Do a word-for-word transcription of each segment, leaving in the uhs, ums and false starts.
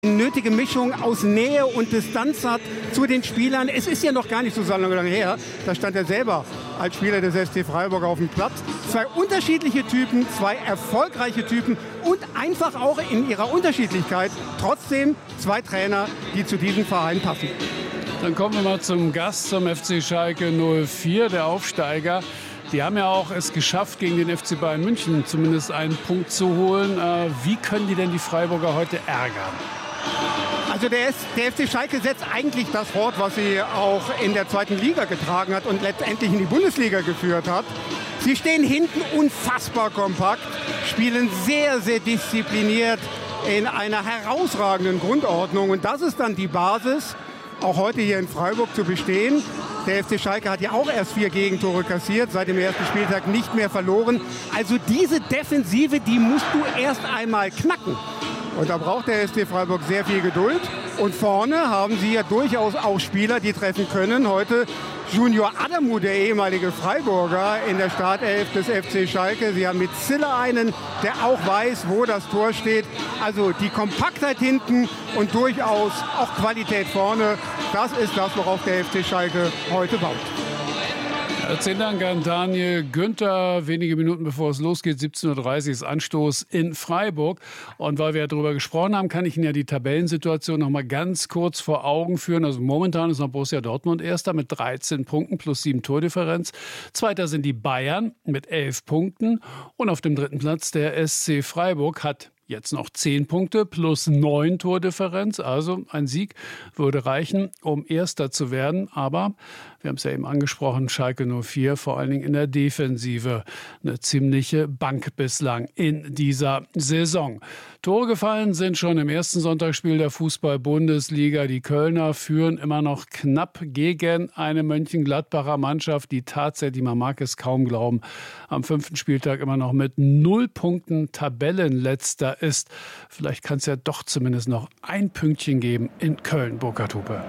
Nötige Mischung aus Nähe und Distanz hat zu den Spielern. Es ist ja noch gar nicht so lange her, da stand er selber als Spieler des S C Freiburg auf dem Platz. Zwei unterschiedliche Typen, zwei erfolgreiche Typen und einfach auch in ihrer Unterschiedlichkeit trotzdem zwei Trainer, die zu diesem Verein passen. Dann kommen wir mal zum Gast, zum F C Schalke null vier, der Aufsteiger. Die haben ja auch es geschafft, gegen den F C Bayern München zumindest einen Punkt zu holen. Wie können die denn die Freiburger heute ärgern? Also der, der F C Schalke setzt eigentlich das fort, was sie auch in der zweiten Liga getragen hat und letztendlich in die Bundesliga geführt hat. Sie stehen hinten unfassbar kompakt, spielen sehr, sehr diszipliniert in einer herausragenden Grundordnung. Und das ist dann die Basis, auch heute hier in Freiburg zu bestehen. Der F C Schalke hat ja auch erst vier Gegentore kassiert, seit dem ersten Spieltag nicht mehr verloren. Also diese Defensive, die musst du erst einmal knacken. Und da braucht der S C Freiburg sehr viel Geduld. Und vorne haben sie ja durchaus auch Spieler, die treffen können. Heute Junior Adamu, der ehemalige Freiburger, in der Startelf des F C Schalke. Sie haben mit Zille einen, der auch weiß, wo das Tor steht. Also die Kompaktheit hinten und durchaus auch Qualität vorne. Das ist das, worauf der F C Schalke heute baut. Herzlichen Dank an Daniel Günther. Wenige Minuten bevor es losgeht, siebzehn Uhr dreißig ist Anstoß in Freiburg. Und weil wir ja darüber gesprochen haben, kann ich Ihnen ja die Tabellensituation noch mal ganz kurz vor Augen führen. Also momentan ist noch Borussia Dortmund Erster mit dreizehn Punkten plus sieben Tordifferenz. Zweiter sind die Bayern mit elf Punkten. Und auf dem dritten Platz der S C Freiburg hat jetzt noch zehn Punkte plus neun Tordifferenz. Also ein Sieg würde reichen, um Erster zu werden. Aber wir haben es ja eben angesprochen, Schalke null vier, vor allen Dingen in der Defensive. Eine ziemliche Bank bislang in dieser Saison. Tore gefallen sind schon im ersten Sonntagsspiel der Fußball-Bundesliga. Die Kölner führen immer noch knapp gegen eine Mönchengladbacher Mannschaft, die tatsächlich, man mag es kaum glauben, am fünften Spieltag immer noch mit null Punkten Tabellenletzter ist. Vielleicht kann es ja doch zumindest noch ein Pünktchen geben in Köln, Burkhard Hupe.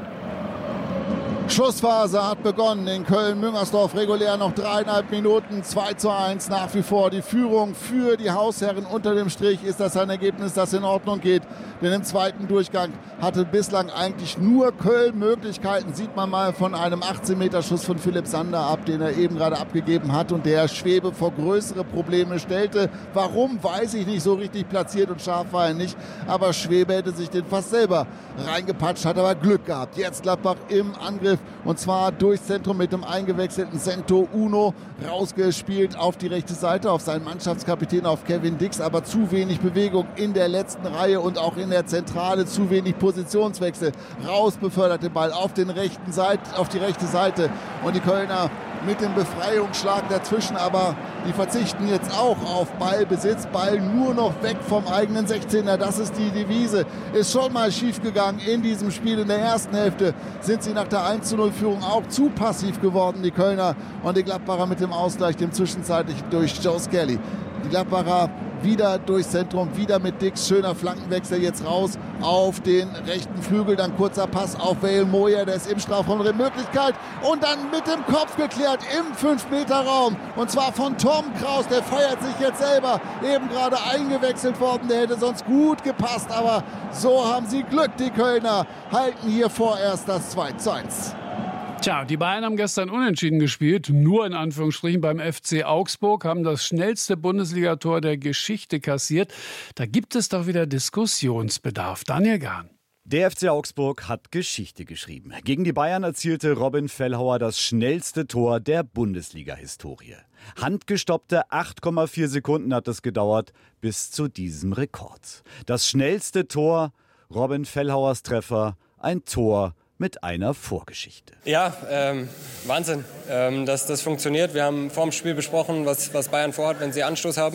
Schlussphase hat begonnen in Köln-Müngersdorf, regulär noch dreieinhalb Minuten, zwei zu eins nach wie vor. Die Führung für die Hausherren unter dem Strich ist das ein Ergebnis, das in Ordnung geht. Denn im zweiten Durchgang hatte bislang eigentlich nur Köln Möglichkeiten. Sieht man mal von einem achtzehn Meter Schuss von Philipp Sander ab, den er eben gerade abgegeben hat und der Schwebe vor größere Probleme stellte. Warum, weiß ich nicht, so richtig platziert und scharf war er nicht. Aber Schwebe hätte sich den fast selber reingepatscht, hat aber Glück gehabt. Jetzt Gladbach im Angriff. Und zwar durchs Zentrum mit dem eingewechselten Sento Uno, rausgespielt auf die rechte Seite, auf seinen Mannschaftskapitän, auf Kevin Dix, aber zu wenig Bewegung in der letzten Reihe und auch in der Zentrale, zu wenig Positionswechsel. Raus befördert den Ball auf den rechten Seite, auf die rechte Seite und die Kölner mit dem Befreiungsschlag dazwischen, aber die verzichten jetzt auch auf Ballbesitz. Ball nur noch weg vom eigenen sechzehner, das ist die Devise. Ist schon mal schief gegangen in diesem Spiel. In der ersten Hälfte sind sie nach der eins zu null Führung auch zu passiv geworden, die Kölner. Und die Gladbacher mit dem Ausgleich, dem zwischenzeitlich durch Joe Skelly. Die Gladbacher wieder durchs Zentrum, wieder mit Dix, schöner Flankenwechsel jetzt raus auf den rechten Flügel, dann kurzer Pass auf Vael Moyer, der ist im Strafraum drin, Möglichkeit und dann mit dem Kopf geklärt im fünf Meter Raum und zwar von Tom Kraus, der feiert sich jetzt selber, eben gerade eingewechselt worden, der hätte sonst gut gepasst, aber so haben sie Glück, die Kölner halten hier vorerst das zwei zu eins. Tja, die Bayern haben gestern unentschieden gespielt, nur in Anführungsstrichen beim F C Augsburg, haben das schnellste Bundesligator der Geschichte kassiert. Da gibt es doch wieder Diskussionsbedarf. Daniel Gahn. Der F C Augsburg hat Geschichte geschrieben. Gegen die Bayern erzielte Robin Fellhauer das schnellste Tor der Bundesliga-Historie. Handgestoppte acht Komma vier Sekunden hat es gedauert bis zu diesem Rekord. Das schnellste Tor, Robin Fellhauers Treffer, ein Tor mit einer Vorgeschichte. Ja, ähm, Wahnsinn, ähm, dass das funktioniert. Wir haben vor dem Spiel besprochen, was, was Bayern vorhat, wenn sie Anstoß haben.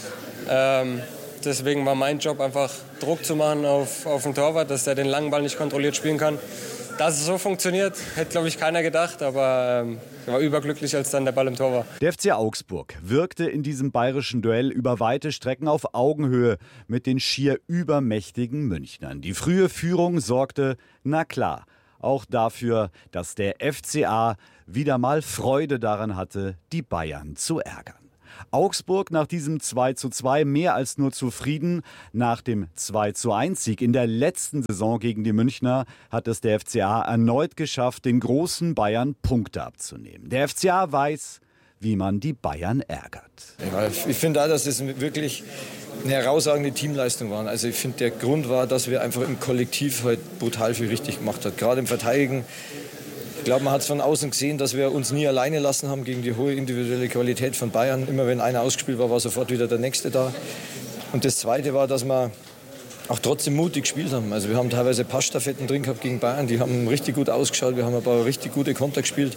Ähm, deswegen war mein Job einfach Druck zu machen auf, auf den Torwart, dass er den langen Ball nicht kontrolliert spielen kann. Dass es so funktioniert, hätte, glaube ich, keiner gedacht, aber ähm, ich war überglücklich, als dann der Ball im Tor war. Der F C Augsburg wirkte in diesem bayerischen Duell über weite Strecken auf Augenhöhe mit den schier übermächtigen Münchnern. Die frühe Führung sorgte, na klar, auch dafür, dass der F C A wieder mal Freude daran hatte, die Bayern zu ärgern. Augsburg nach diesem zwei zu zwei mehr als nur zufrieden. Nach dem zwei zu eins Sieg in der letzten Saison gegen die Münchner hat es der F C A erneut geschafft, den großen Bayern Punkte abzunehmen. Der F C A weiß, wie man die Bayern ärgert. Ja, ich finde auch, dass das wirklich eine herausragende Teamleistung war. Also ich finde, der Grund war, dass wir einfach im Kollektiv halt brutal viel richtig gemacht haben. Gerade im Verteidigen. Ich glaube, man hat es von außen gesehen, dass wir uns nie alleine lassen haben gegen die hohe individuelle Qualität von Bayern. Immer wenn einer ausgespielt war, war sofort wieder der Nächste da. Und das Zweite war, dass wir auch trotzdem mutig gespielt haben. Also wir haben teilweise Passstaffetten drin gehabt gegen Bayern. Die haben richtig gut ausgeschaut. Wir haben ein paar richtig gute Konter gespielt.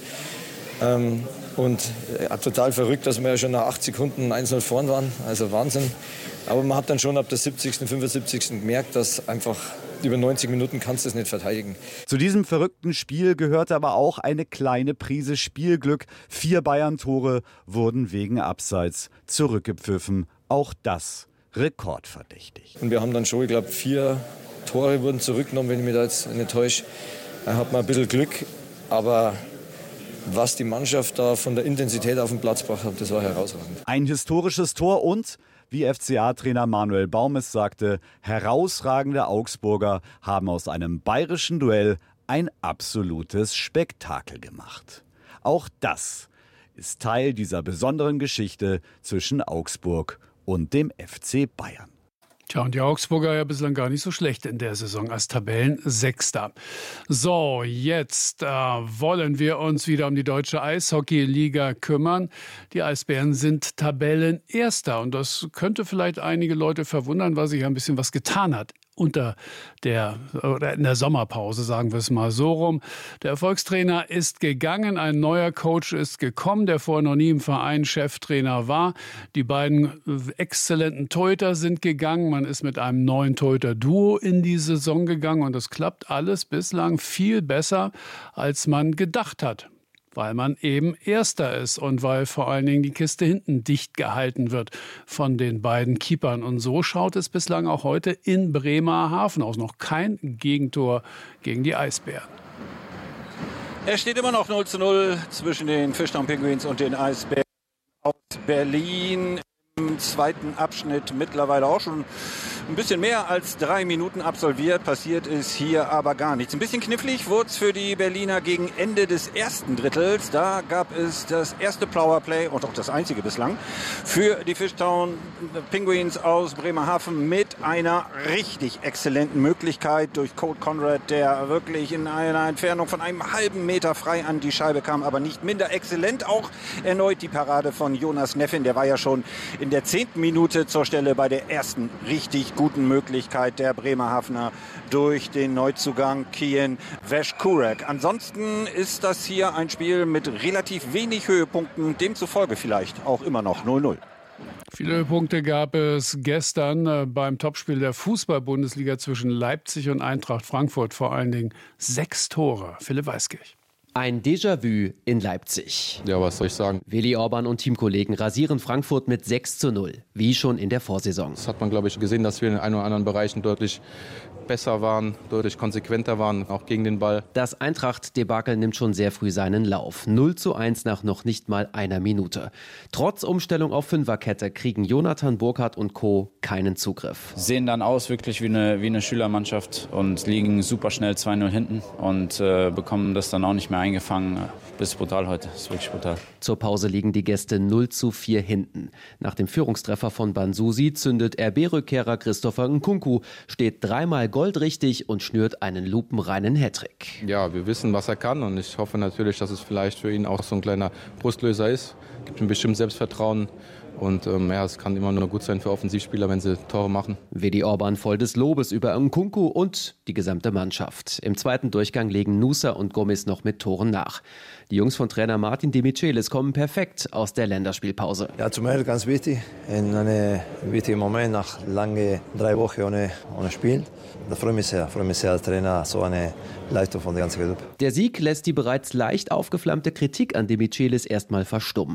Ähm, und ja, total verrückt, dass wir ja schon nach acht Sekunden eins null vorn waren. Also Wahnsinn. Aber man hat dann schon ab der siebzigsten, fünfundsiebzigsten gemerkt, dass einfach über neunzig Minuten kannst du es nicht verteidigen. Zu diesem verrückten Spiel gehörte aber auch eine kleine Prise Spielglück. Vier Bayern-Tore wurden wegen Abseits zurückgepfiffen. Auch das rekordverdächtig. Und wir haben dann schon, ich glaube, vier Tore wurden zurückgenommen, wenn ich mich da jetzt nicht täusche. Da hat man ein bisschen Glück, aber was die Mannschaft da von der Intensität auf den Platz gebracht hat, das war herausragend. Ein historisches Tor und, wie F C A-Trainer Manuel Baum es sagte, herausragende Augsburger haben aus einem bayerischen Duell ein absolutes Spektakel gemacht. Auch das ist Teil dieser besonderen Geschichte zwischen Augsburg und dem F C Bayern. Tja, und die Augsburger ja bislang gar nicht so schlecht in der Saison als Tabellensechster. So, jetzt äh, wollen wir uns wieder um die deutsche Eishockey-Liga kümmern. Die Eisbären sind Tabellenerster und das könnte vielleicht einige Leute verwundern, weil sich ja ein bisschen was getan hat. Unter der, oder in der Sommerpause, sagen wir es mal so rum. Der Erfolgstrainer ist gegangen, ein neuer Coach ist gekommen, der vorher noch nie im Verein Cheftrainer war. Die beiden exzellenten Torhüter sind gegangen. Man ist mit einem neuen Torhüter-Duo in die Saison gegangen und es klappt alles bislang viel besser, als man gedacht hat. Weil man eben Erster ist und weil vor allen Dingen die Kiste hinten dicht gehalten wird von den beiden Keepern. Und so schaut es bislang auch heute in Bremerhaven aus. Noch kein Gegentor gegen die Eisbären. Es steht immer noch null zu null zwischen den Fishtown Penguins und den Eisbären aus Berlin. Im zweiten Abschnitt mittlerweile auch schon ein bisschen mehr als drei Minuten absolviert. Passiert ist hier aber gar nichts. Ein bisschen knifflig wurde es für die Berliner gegen Ende des ersten Drittels. Da gab es das erste Powerplay und auch das einzige bislang für die Fishtown Penguins aus Bremerhaven mit einer richtig exzellenten Möglichkeit durch Cole Conrad, der wirklich in einer Entfernung von einem halben Meter frei an die Scheibe kam, aber nicht minder exzellent. Auch erneut die Parade von Jonas Neffin, der war ja schon in der zehnten Minute zur Stelle bei der ersten richtig guten Möglichkeit der Bremerhavener durch den Neuzugang Kian Vaškurek. Ansonsten ist das hier ein Spiel mit relativ wenig Höhepunkten, demzufolge vielleicht auch immer noch null null. Viele Höhepunkte gab es gestern äh, beim Topspiel der Fußball-Bundesliga zwischen Leipzig und Eintracht Frankfurt. Vor allen Dingen sechs Tore. Philipp Weiskirch. Ein Déjà-vu in Leipzig. Ja, was soll ich sagen? Willi Orban und Teamkollegen rasieren Frankfurt mit sechs zu null, wie schon in der Vorsaison. Das hat man, glaube ich, gesehen, dass wir in ein oder anderen Bereichen deutlich besser waren, deutlich konsequenter waren, auch gegen den Ball. Das Eintracht-Debakel nimmt schon sehr früh seinen Lauf. null zu eins nach noch nicht mal einer Minute. Trotz Umstellung auf Fünferkette kriegen Jonathan Burkhardt und Co. keinen Zugriff. Sehen dann aus wirklich wie eine, wie eine Schülermannschaft und liegen super schnell zwei null hinten und äh, bekommen das dann auch nicht mehr eingefangen. Das ist brutal heute, das ist wirklich brutal. Zur Pause liegen die Gäste null zu vier hinten. Nach dem Führungstreffer von Bansusi zündet R B-Rückkehrer Christopher Nkunku, steht dreimal goldrichtig und schnürt einen lupenreinen Hattrick. Ja, wir wissen, was er kann und ich hoffe natürlich, dass es vielleicht für ihn auch so ein kleiner Brustlöser ist. Gibt ihm bestimmt Selbstvertrauen. Und ähm, ja, es kann immer nur gut sein für Offensivspieler, wenn sie Tore machen. Willi Orban voll des Lobes über Nkunku und die gesamte Mannschaft. Im zweiten Durchgang legen Nusa und Gomis noch mit Toren nach. Die Jungs von Trainer Martin Demichelis kommen perfekt aus der Länderspielpause. Ja, zum einen ganz wichtig, in einem wichtigen Moment nach lange drei Wochen ohne, ohne Spiel. Da freue ich mich sehr, freue mich sehr als Trainer, so eine Leistung von der ganzen Gruppe. Der Sieg lässt die bereits leicht aufgeflammte Kritik an Demichelis erstmal verstummen.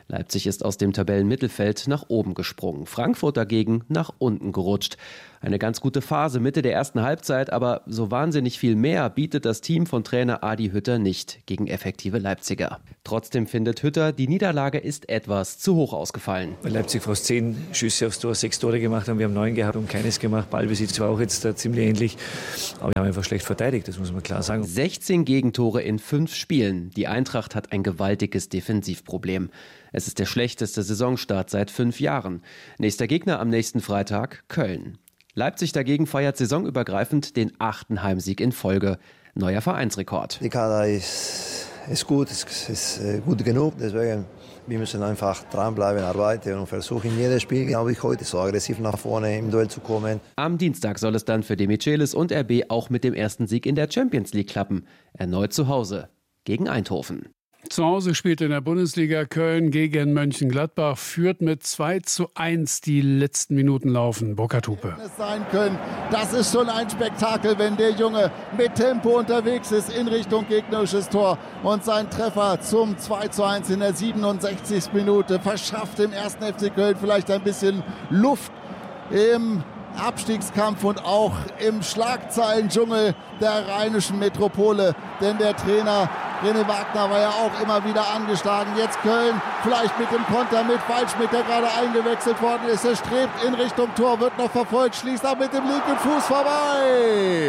Leipzig ist aus dem Tabellenmittelfeld nach oben gesprungen. Frankfurt dagegen nach unten gerutscht. Eine ganz gute Phase Mitte der ersten Halbzeit, aber so wahnsinnig viel mehr bietet das Team von Trainer Adi Hütter nicht gegen effektive Leipziger. Trotzdem findet Hütter, die Niederlage ist etwas zu hoch ausgefallen. Weil Leipzig fast zehn Schüsse aufs Tor, sechs Tore gemacht haben, wir haben neun gehabt und keines gemacht. Ballbesitz war auch jetzt äh, ziemlich ähnlich, aber wir haben einfach schlecht verteidigt, das muss man klar sagen. sechzehn Gegentore in fünf Spielen. Die Eintracht hat ein gewaltiges Defensivproblem. Es ist der schlechteste Saisonstart seit fünf Jahren. Nächster Gegner am nächsten Freitag Köln. Leipzig dagegen feiert saisonübergreifend den achten Heimsieg in Folge. Neuer Vereinsrekord. Die Kader ist, ist gut, ist, ist gut genug, deswegen wir müssen einfach dranbleiben, arbeiten und versuchen, in jedem Spiel, glaube ich, heute so aggressiv nach vorne im Duell zu kommen. Am Dienstag soll es dann für Demichelis und R B auch mit dem ersten Sieg in der Champions League klappen. Erneut zu Hause gegen Eindhoven. Zu Hause spielt in der Bundesliga Köln gegen Mönchengladbach, führt mit zwei zu eins, die letzten Minuten laufen. Burkhard Hupe. Sein können. Das ist schon ein Spektakel, wenn der Junge mit Tempo unterwegs ist in Richtung gegnerisches Tor. Und sein Treffer zum zwei zu eins in der siebenundsechzigsten Minute verschafft dem ersten F C Köln vielleicht ein bisschen Luft im Abstiegskampf und auch im Schlagzeilendschungel der rheinischen Metropole. Denn der Trainer René Wagner war ja auch immer wieder angeschlagen. Jetzt Köln vielleicht mit dem Konter mit Waldschmidt, der gerade eingewechselt worden ist. Er strebt in Richtung Tor, wird noch verfolgt, schließt ab mit dem linken Fuß vorbei.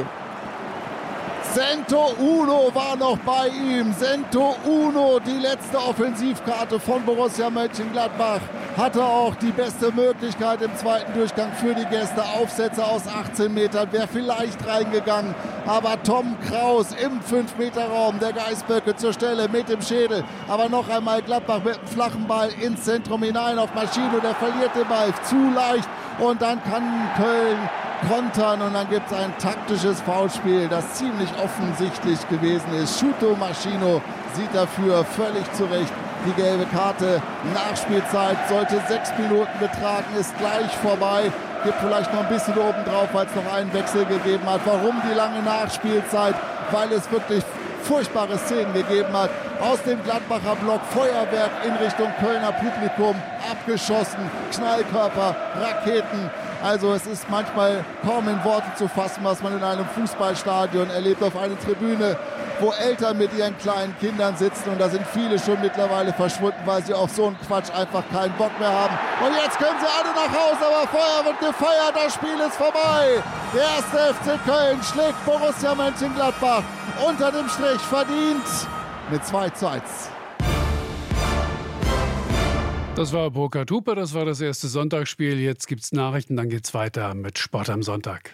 Sento Uno war noch bei ihm. Sento Uno, die letzte Offensivkarte von Borussia Mönchengladbach, hatte auch die beste Möglichkeit im zweiten Durchgang für die Gäste. Aufsätze aus achtzehn Metern wäre vielleicht reingegangen. Aber Tom Kraus im fünf Meter Raum, der Geißböcke zur Stelle mit dem Schädel. Aber noch einmal Gladbach mit dem flachen Ball ins Zentrum hinein auf Maschino. Der verliert den Ball zu leicht. Und dann kann Köln kontern und dann gibt es ein taktisches Foulspiel, das ziemlich offensichtlich gewesen ist. Shuto Maschino sieht dafür völlig zu Recht die gelbe Karte. Nachspielzeit sollte sechs Minuten betragen, ist gleich vorbei. Gibt vielleicht noch ein bisschen oben drauf, weil es noch einen Wechsel gegeben hat. Warum die lange Nachspielzeit? Weil es wirklich furchtbare Szenen gegeben hat. Aus dem Gladbacher Block Feuerwerk in Richtung Kölner Publikum, abgeschossen, Knallkörper, Raketen. Also es ist manchmal kaum in Worte zu fassen, was man in einem Fußballstadion erlebt, auf einer Tribüne, wo Eltern mit ihren kleinen Kindern sitzen und da sind viele schon mittlerweile verschwunden, weil sie auf so einen Quatsch einfach keinen Bock mehr haben. Und jetzt können sie alle nach Hause, aber vorher wird gefeiert, das Spiel ist vorbei. Der erste F C Köln schlägt Borussia Mönchengladbach unter dem Strich verdient mit zwei zu eins. Das war Burkhard Hupe, das war das erste Sonntagsspiel. Jetzt gibt's Nachrichten, dann geht's weiter mit Sport am Sonntag.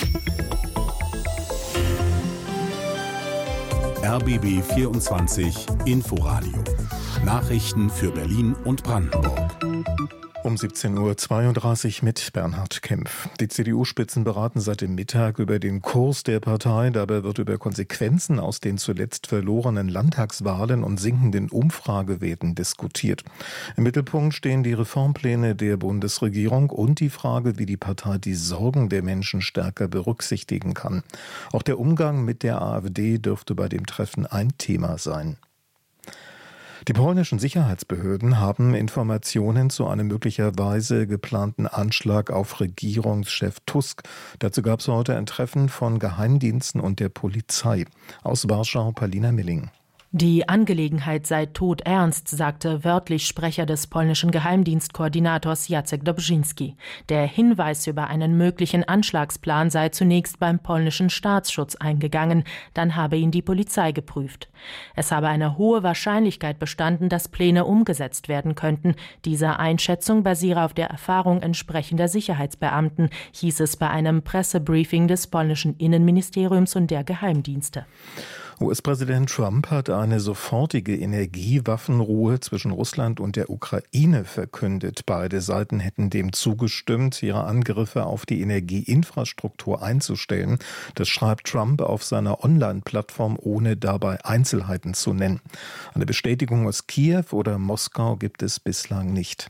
R B B vierundzwanzig Inforadio. Nachrichten für Berlin und Brandenburg. Um siebzehn Uhr zweiunddreißig mit Bernhard Kempf. Die C D U-Spitzen beraten seit dem Mittag über den Kurs der Partei. Dabei wird über Konsequenzen aus den zuletzt verlorenen Landtagswahlen und sinkenden Umfragewerten diskutiert. Im Mittelpunkt stehen die Reformpläne der Bundesregierung und die Frage, wie die Partei die Sorgen der Menschen stärker berücksichtigen kann. Auch der Umgang mit der AfD dürfte bei dem Treffen ein Thema sein. Die polnischen Sicherheitsbehörden haben Informationen zu einem möglicherweise geplanten Anschlag auf Regierungschef Tusk. Dazu gab es heute ein Treffen von Geheimdiensten und der Polizei. Aus Warschau, Palina Milling. Die Angelegenheit sei todernst, sagte wörtlich Sprecher des polnischen Geheimdienstkoordinators Jacek Dobrzyński. Der Hinweis über einen möglichen Anschlagsplan sei zunächst beim polnischen Staatsschutz eingegangen, dann habe ihn die Polizei geprüft. Es habe eine hohe Wahrscheinlichkeit bestanden, dass Pläne umgesetzt werden könnten. Diese Einschätzung basiere auf der Erfahrung entsprechender Sicherheitsbeamten, hieß es bei einem Pressebriefing des polnischen Innenministeriums und der Geheimdienste. U S-Präsident Trump hat eine sofortige Energiewaffenruhe zwischen Russland und der Ukraine verkündet. Beide Seiten hätten dem zugestimmt, ihre Angriffe auf die Energieinfrastruktur einzustellen. Das schreibt Trump auf seiner Online-Plattform, ohne dabei Einzelheiten zu nennen. Eine Bestätigung aus Kiew oder Moskau gibt es bislang nicht.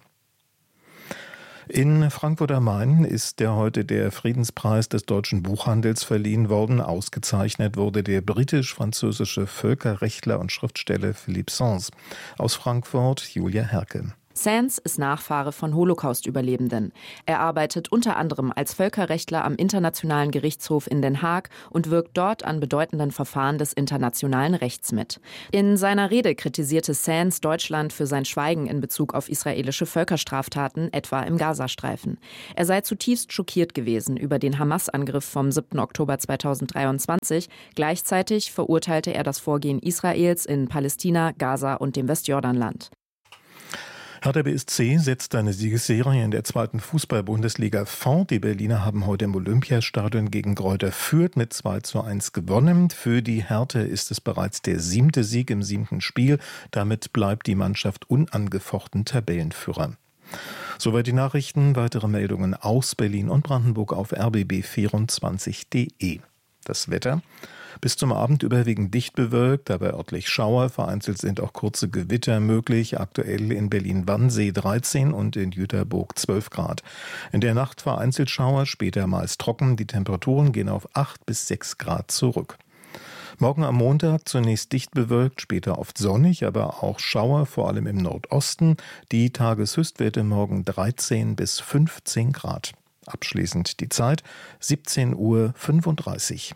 In Frankfurt am Main ist der heute der Friedenspreis des deutschen Buchhandels verliehen worden. Ausgezeichnet wurde der britisch-französische Völkerrechtler und Schriftsteller Philippe Sands. Aus Frankfurt Julia Herke. Sands ist Nachfahre von Holocaust-Überlebenden. Er arbeitet unter anderem als Völkerrechtler am Internationalen Gerichtshof in Den Haag und wirkt dort an bedeutenden Verfahren des internationalen Rechts mit. In seiner Rede kritisierte Sands Deutschland für sein Schweigen in Bezug auf israelische Völkerstraftaten, etwa im Gazastreifen. Er sei zutiefst schockiert gewesen über den Hamas-Angriff vom siebten Oktober zweitausenddreiundzwanzig. Gleichzeitig verurteilte er das Vorgehen Israels in Palästina, Gaza und dem Westjordanland. Hertha B S C setzt eine Siegesserie in der zweiten Fußball-Bundesliga fort. Die Berliner haben heute im Olympiastadion gegen Greuther Fürth mit zwei zu eins gewonnen. Für die Hertha ist es bereits der siebte Sieg im siebten Spiel. Damit bleibt die Mannschaft unangefochten Tabellenführer. Soweit die Nachrichten. Weitere Meldungen aus Berlin und Brandenburg auf r b b vierundzwanzig punkt de. Das Wetter. Bis zum Abend überwiegend dicht bewölkt, aber örtlich Schauer. Vereinzelt sind auch kurze Gewitter möglich. Aktuell in Berlin-Wannsee dreizehn und in Jüterburg zwölf Grad. In der Nacht vereinzelt Schauer, später meist trocken. Die Temperaturen gehen auf acht bis sechs Grad zurück. Morgen am Montag zunächst dicht bewölkt, später oft sonnig, aber auch Schauer, vor allem im Nordosten. Die Tageshöchstwerte morgen dreizehn bis fünfzehn Grad. Abschließend die Zeit siebzehn Uhr fünfunddreißig.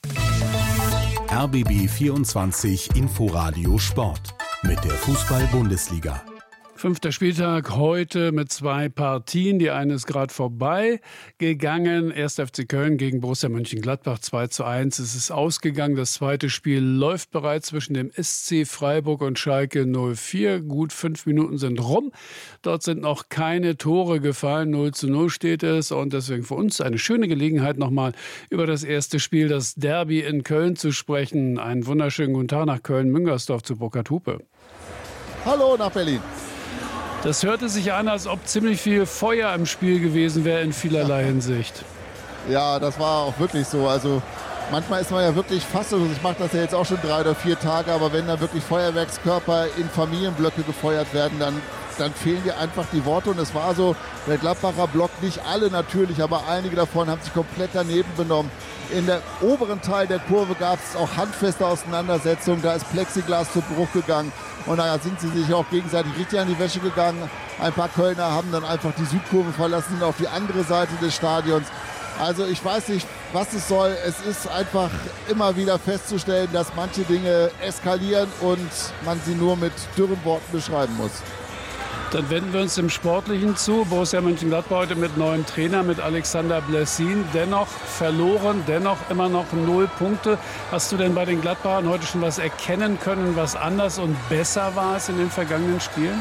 R B B vierundzwanzig Inforadio Sport mit der Fußball-Bundesliga. Fünfter Spieltag heute mit zwei Partien. Die eine ist gerade vorbei gegangen. erster F C Köln gegen Borussia Mönchengladbach zwei zu eins. Es ist ausgegangen. Das zweite Spiel läuft bereits zwischen dem S C Freiburg und Schalke null vier. Gut fünf Minuten sind rum. Dort sind noch keine Tore gefallen. null zu null steht es. Und deswegen für uns eine schöne Gelegenheit, nochmal über das erste Spiel, das Derby in Köln, zu sprechen. Einen wunderschönen guten Tag nach Köln-Müngersdorf zu Burkhard Hupe. Hallo nach Berlin. Das hörte sich an, als ob ziemlich viel Feuer im Spiel gewesen wäre in vielerlei Hinsicht. Ja, das war auch wirklich so. Also manchmal ist man ja wirklich fassungslos. Ich mache das ja jetzt auch schon drei oder vier Tage, aber wenn da wirklich Feuerwerkskörper in Familienblöcke gefeuert werden, dann, dann fehlen dir einfach die Worte. Und es war so, der Gladbacher Block, nicht alle natürlich, aber einige davon haben sich komplett daneben benommen. In der oberen Teil der Kurve gab es auch handfeste Auseinandersetzungen. Da ist Plexiglas zu Bruch gegangen. Und da sind sie sich auch gegenseitig richtig an die Wäsche gegangen. Ein paar Kölner haben dann einfach die Südkurve verlassen und auf die andere Seite des Stadions. Also ich weiß nicht, was es soll. Es ist einfach immer wieder festzustellen, dass manche Dinge eskalieren und man sie nur mit dürren Worten beschreiben muss. Dann wenden wir uns dem Sportlichen zu. Borussia Mönchengladbach heute mit neuem Trainer, mit Alexander Blessin. Dennoch verloren, dennoch immer noch null Punkte. Hast du denn bei den Gladbachern heute schon was erkennen können, was anders und besser war als in den vergangenen Spielen?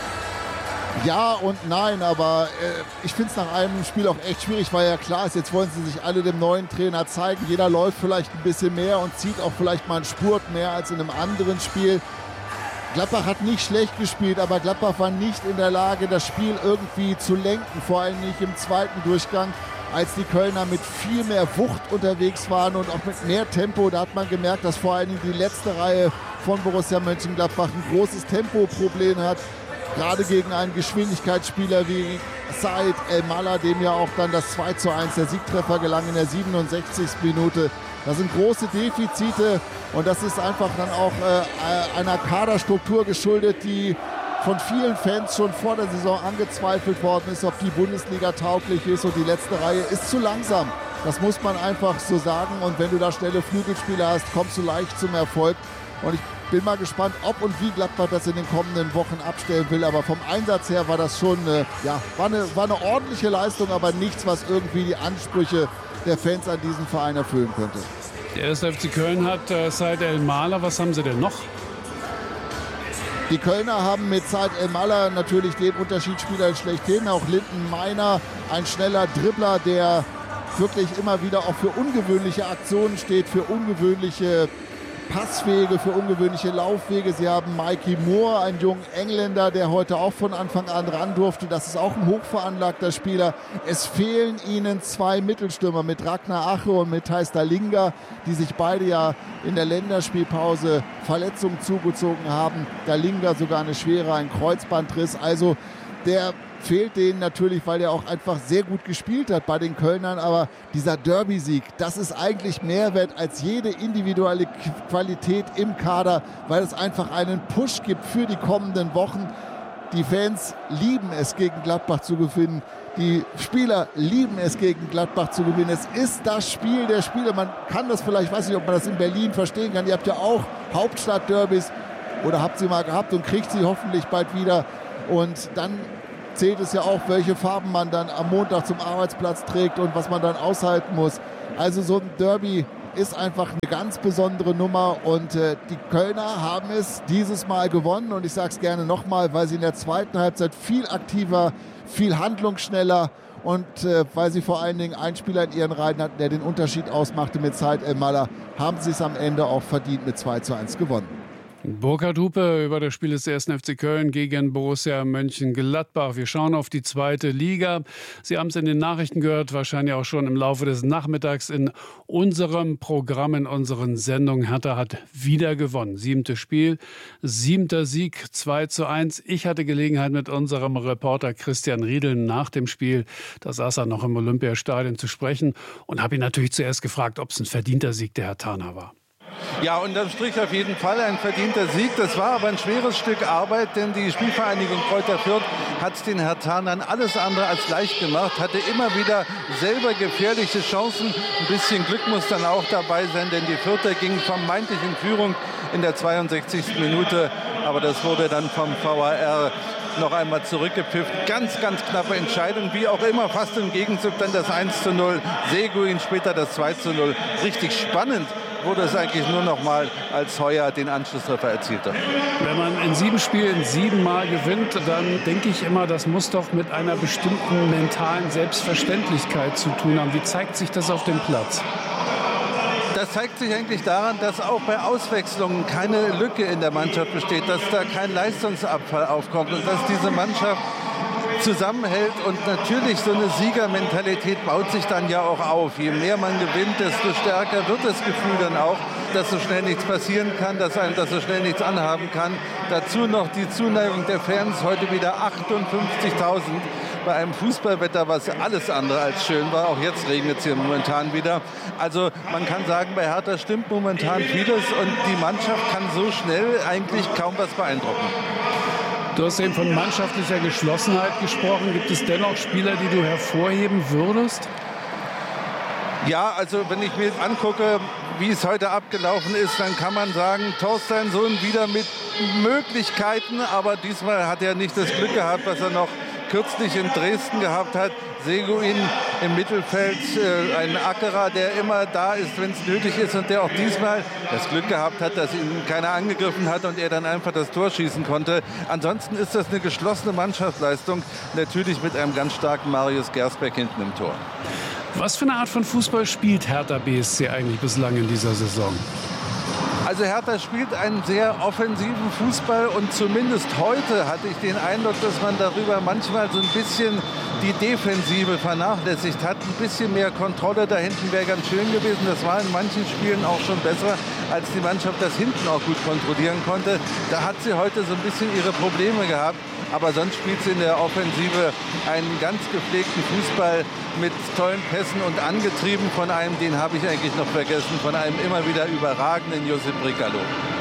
Ja und nein, aber äh, ich finde es nach einem Spiel auch echt schwierig, weil ja klar ist, jetzt wollen sie sich alle dem neuen Trainer zeigen. Jeder läuft vielleicht ein bisschen mehr und zieht auch vielleicht mal einen Spurt mehr als in einem anderen Spiel. Gladbach hat nicht schlecht gespielt, aber Gladbach war nicht in der Lage, das Spiel irgendwie zu lenken. Vor allem nicht im zweiten Durchgang, als die Kölner mit viel mehr Wucht unterwegs waren und auch mit mehr Tempo. Da hat man gemerkt, dass vor allem die letzte Reihe von Borussia Mönchengladbach ein großes Tempoproblem hat. Gerade gegen einen Geschwindigkeitsspieler wie Said El-Mallah, dem ja auch dann das zwei zu eins, der Siegtreffer gelang in der siebenundsechzigsten Minute. Das sind große Defizite und das ist einfach dann auch äh, einer Kaderstruktur geschuldet, die von vielen Fans schon vor der Saison angezweifelt worden ist, ob die Bundesliga tauglich ist, und die letzte Reihe ist zu langsam. Das muss man einfach so sagen, und wenn du da schnelle Flügelspieler hast, kommst du leicht zum Erfolg. Und ich bin mal gespannt, ob und wie Gladbach das in den kommenden Wochen abstellen will. Aber vom Einsatz her war das schon äh, ja, war eine, war eine ordentliche Leistung, aber nichts, was irgendwie die Ansprüche der Fans an diesen Verein erfüllen könnte. Der erste F C Köln hat äh, Said El-Mallah. Was haben sie denn noch? Die Kölner haben mit Said El-Mallah natürlich den Unterschiedsspieler schlechthin. Auch Linden Meiner, ein schneller Dribbler, der wirklich immer wieder auch für ungewöhnliche Aktionen steht, für ungewöhnliche Passwege, für ungewöhnliche Laufwege. Sie haben Mikey Moore, einen jungen Engländer, der heute auch von Anfang an ran durfte. Das ist auch ein hochveranlagter Spieler. Es fehlen ihnen zwei Mittelstürmer mit Ragnar Ache und mit Thijs Dallinga, die sich beide ja in der Länderspielpause Verletzungen zugezogen haben. Dallinga sogar eine schwere, ein Kreuzbandriss. Also der fehlt denen natürlich, weil er auch einfach sehr gut gespielt hat bei den Kölnern. Aber dieser Derby-Sieg, das ist eigentlich mehr wert als jede individuelle Qualität im Kader, weil es einfach einen Push gibt für die kommenden Wochen. Die Fans lieben es, gegen Gladbach zu gewinnen. Die Spieler lieben es, gegen Gladbach zu gewinnen. Es ist das Spiel der Spieler. Man kann das vielleicht, weiß nicht, ob man das in Berlin verstehen kann. Ihr habt ja auch Hauptstadtderbys oder habt sie mal gehabt und kriegt sie hoffentlich bald wieder. Und dann zählt es ja auch, welche Farben man dann am Montag zum Arbeitsplatz trägt und was man dann aushalten muss. Also so ein Derby ist einfach eine ganz besondere Nummer und äh, die Kölner haben es dieses Mal gewonnen und ich sage es gerne nochmal, weil sie in der zweiten Halbzeit viel aktiver, viel handlungsschneller und äh, weil sie vor allen Dingen einen Spieler in ihren Reihen hatten, der den Unterschied ausmachte mit Said El-Mallah, haben sie es am Ende auch verdient mit zwei zu eins gewonnen. Burkhard Hupe über das Spiel des ersten F C Köln gegen Borussia Mönchengladbach. Wir schauen auf die zweite Liga. Sie haben es in den Nachrichten gehört, wahrscheinlich auch schon im Laufe des Nachmittags in unserem Programm, in unseren Sendungen. Hertha hat wieder gewonnen. Siebtes Spiel, siebter Sieg, zwei zu eins. Ich hatte Gelegenheit, mit unserem Reporter Christian Riedel nach dem Spiel, da saß er noch im Olympiastadion, zu sprechen und habe ihn natürlich zuerst gefragt, ob es ein verdienter Sieg der Herthaner war. Ja, unterm Strich auf jeden Fall ein verdienter Sieg. Das war aber ein schweres Stück Arbeit, denn die Spielvereinigung Kräuter Fürth hat den Herthanern alles andere als leicht gemacht, hatte immer wieder selber gefährliche Chancen. Ein bisschen Glück muss dann auch dabei sein, denn die Fürther gingen vermeintlich in Führung in der zweiundsechzigsten Minute. Aber das wurde dann vom V A R noch einmal zurückgepfiffen. Ganz, ganz knappe Entscheidung, wie auch immer, fast im Gegenzug dann das eins zu null. Seguin später das zwei zu null. Richtig spannend wurde es eigentlich nur noch mal, als Heuer den Anschlusstreffer erzielte. Wenn man in sieben Spielen siebenmal gewinnt, dann denke ich immer, das muss doch mit einer bestimmten mentalen Selbstverständlichkeit zu tun haben. Wie zeigt sich das auf dem Platz? Das zeigt sich eigentlich daran, dass auch bei Auswechslungen keine Lücke in der Mannschaft besteht, dass da kein Leistungsabfall aufkommt und dass diese Mannschaft zusammenhält. Und natürlich so eine Siegermentalität baut sich dann ja auch auf. Je mehr man gewinnt, desto stärker wird das Gefühl dann auch, dass so schnell nichts passieren kann, dass einem das so schnell nichts anhaben kann. Dazu noch die Zuneigung der Fans, heute wieder achtundfünfzigtausend. Bei einem Fußballwetter, was alles andere als schön war. Auch jetzt regnet es hier momentan wieder. Also man kann sagen, bei Hertha stimmt momentan vieles und die Mannschaft kann so schnell eigentlich kaum was beeindrucken. Du hast eben von mannschaftlicher Geschlossenheit gesprochen. Gibt es dennoch Spieler, die du hervorheben würdest? Ja, also wenn ich mir angucke, wie es heute abgelaufen ist, dann kann man sagen, Thorstein Sohn wieder mit Möglichkeiten, aber diesmal hat er nicht das Glück gehabt, was er noch kürzlich in Dresden gehabt hat. Seguin im Mittelfeld, äh, ein Ackerer, der immer da ist, wenn es nötig ist und der auch diesmal das Glück gehabt hat, dass ihn keiner angegriffen hat und er dann einfach das Tor schießen konnte. Ansonsten ist das eine geschlossene Mannschaftsleistung, natürlich mit einem ganz starken Marius Gersbeck hinten im Tor. Was für eine Art von Fußball spielt Hertha B S C eigentlich bislang in dieser Saison? Also Hertha spielt einen sehr offensiven Fußball und zumindest heute hatte ich den Eindruck, dass man darüber manchmal so ein bisschen die Defensive vernachlässigt hat. Ein bisschen mehr Kontrolle da hinten wäre ganz schön gewesen. Das war in manchen Spielen auch schon besser, als die Mannschaft das hinten auch gut kontrollieren konnte. Da hat sie heute so ein bisschen ihre Probleme gehabt. Aber sonst spielt sie in der Offensive einen ganz gepflegten Fußball mit tollen Pässen und angetrieben von einem, den habe ich eigentlich noch vergessen, von einem immer wieder überragenden Josip Brekalo.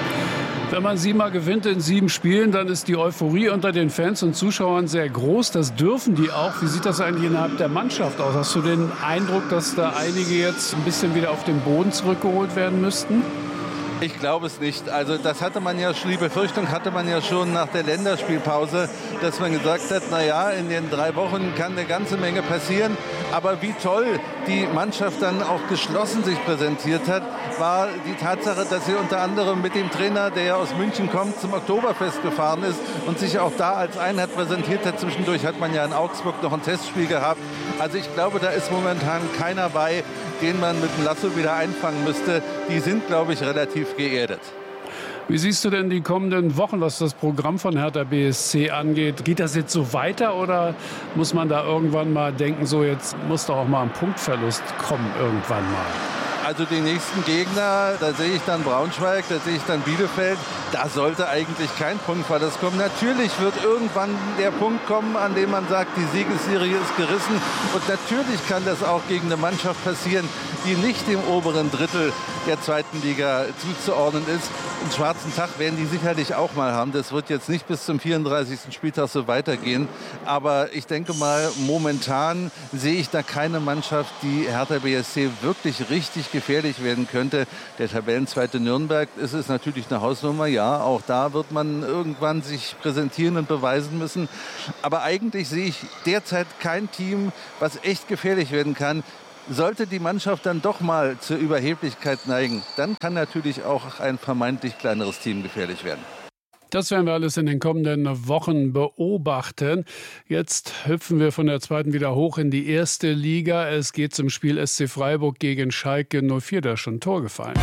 Wenn man siebenmal gewinnt in sieben Spielen, dann ist die Euphorie unter den Fans und Zuschauern sehr groß. Das dürfen die auch. Wie sieht das eigentlich innerhalb der Mannschaft aus? Hast du den Eindruck, dass da einige jetzt ein bisschen wieder auf den Boden zurückgeholt werden müssten? Ich glaube es nicht. Also das hatte man ja, die Befürchtung hatte man ja schon nach der Länderspielpause, dass man gesagt hat, naja, in den drei Wochen kann eine ganze Menge passieren. Aber wie toll die Mannschaft dann auch geschlossen sich präsentiert hat, war die Tatsache, dass sie unter anderem mit dem Trainer, der ja aus München kommt, zum Oktoberfest gefahren ist und sich auch da als Einheit präsentiert hat. Zwischendurch hat man ja in Augsburg noch ein Testspiel gehabt. Also ich glaube, da ist momentan keiner bei, den man mit dem Lasso wieder einfangen müsste. Die sind, glaube ich, relativ geerdet. Wie siehst du denn die kommenden Wochen, was das Programm von Hertha B S C angeht? Geht das jetzt so weiter oder muss man da irgendwann mal denken, so jetzt muss doch auch mal ein Punktverlust kommen irgendwann mal? Also die nächsten Gegner, da sehe ich dann Braunschweig, da sehe ich dann Bielefeld. Da sollte eigentlich kein Punktverlust kommen. Natürlich wird irgendwann der Punkt kommen, an dem man sagt, die Siegesserie ist gerissen. Und natürlich kann das auch gegen eine Mannschaft passieren, die nicht im oberen Drittel der zweiten Liga zuzuordnen ist. Einen schwarzen Tag werden die sicherlich auch mal haben. Das wird jetzt nicht bis zum vierunddreißigsten Spieltag so weitergehen. Aber ich denke mal, momentan sehe ich da keine Mannschaft, die Hertha B S C wirklich richtig gefährlich werden könnte. Der Tabellenzweite Nürnberg ist es natürlich eine Hausnummer. Ja, auch da wird man irgendwann sich präsentieren und beweisen müssen. Aber eigentlich sehe ich derzeit kein Team, was echt gefährlich werden kann. Sollte die Mannschaft dann doch mal zur Überheblichkeit neigen, dann kann natürlich auch ein vermeintlich kleineres Team gefährlich werden. Das werden wir alles in den kommenden Wochen beobachten. Jetzt hüpfen wir von der zweiten wieder hoch in die erste Liga. Es geht zum Spiel S C Freiburg gegen Schalke null vier. Da ist schon ein Tor gefallen.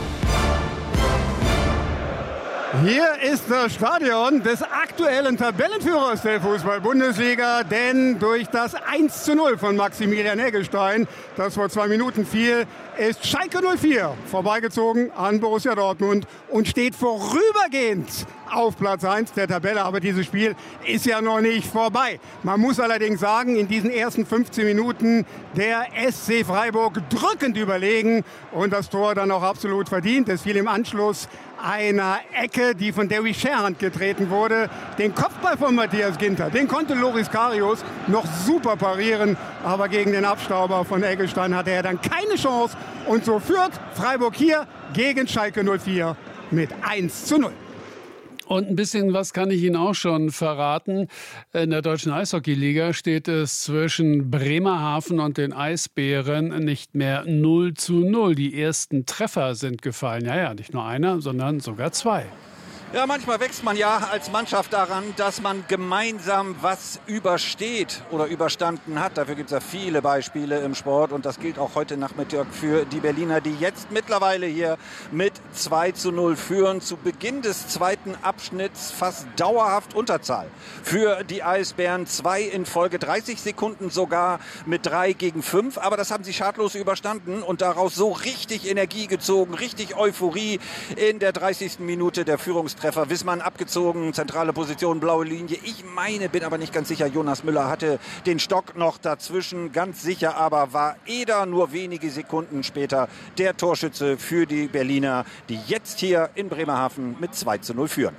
Hier ist das Stadion des aktuellen Tabellenführers der Fußball-Bundesliga, denn durch das eins zu null von Maximilian Eggestein, das vor zwei Minuten fiel, ist Schalke null vier vorbeigezogen an Borussia Dortmund und steht vorübergehend auf Platz eins der Tabelle. Aber dieses Spiel ist ja noch nicht vorbei. Man muss allerdings sagen, in diesen ersten fünfzehn Minuten der S C Freiburg drückend überlegen und das Tor dann auch absolut verdient. Es fiel im Anschluss einer Ecke, die von Davy Scherhand getreten wurde. Den Kopfball von Matthias Ginter, den konnte Loris Karius noch super parieren, aber gegen den Abstauber von Eggestein hatte er dann keine Chance. Und so führt Freiburg hier gegen Schalke null vier mit eins zu null. Und ein bisschen was kann ich Ihnen auch schon verraten. In der deutschen Eishockeyliga steht es zwischen Bremerhaven und den Eisbären nicht mehr null zu null. Die ersten Treffer sind gefallen. Ja, ja, nicht nur einer, sondern sogar zwei. Ja, manchmal wächst man ja als Mannschaft daran, dass man gemeinsam was übersteht oder überstanden hat. Dafür gibt es ja viele Beispiele im Sport und das gilt auch heute Nachmittag für die Berliner, die jetzt mittlerweile hier mit zwei zu null führen. Zu Beginn des zweiten Abschnitts fast dauerhaft Unterzahl für die Eisbären. Zwei in Folge, dreißig Sekunden sogar mit drei gegen fünf. Aber das haben sie schadlos überstanden und daraus so richtig Energie gezogen, richtig Euphorie in der dreißigsten Minute der Führungstreffer. Wissmann abgezogen, zentrale Position, blaue Linie. Ich meine, bin aber nicht ganz sicher, Jonas Müller hatte den Stock noch dazwischen. Ganz sicher aber war Eder nur wenige Sekunden später der Torschütze für die Berliner, die jetzt hier in Bremerhaven mit zwei zu null führen.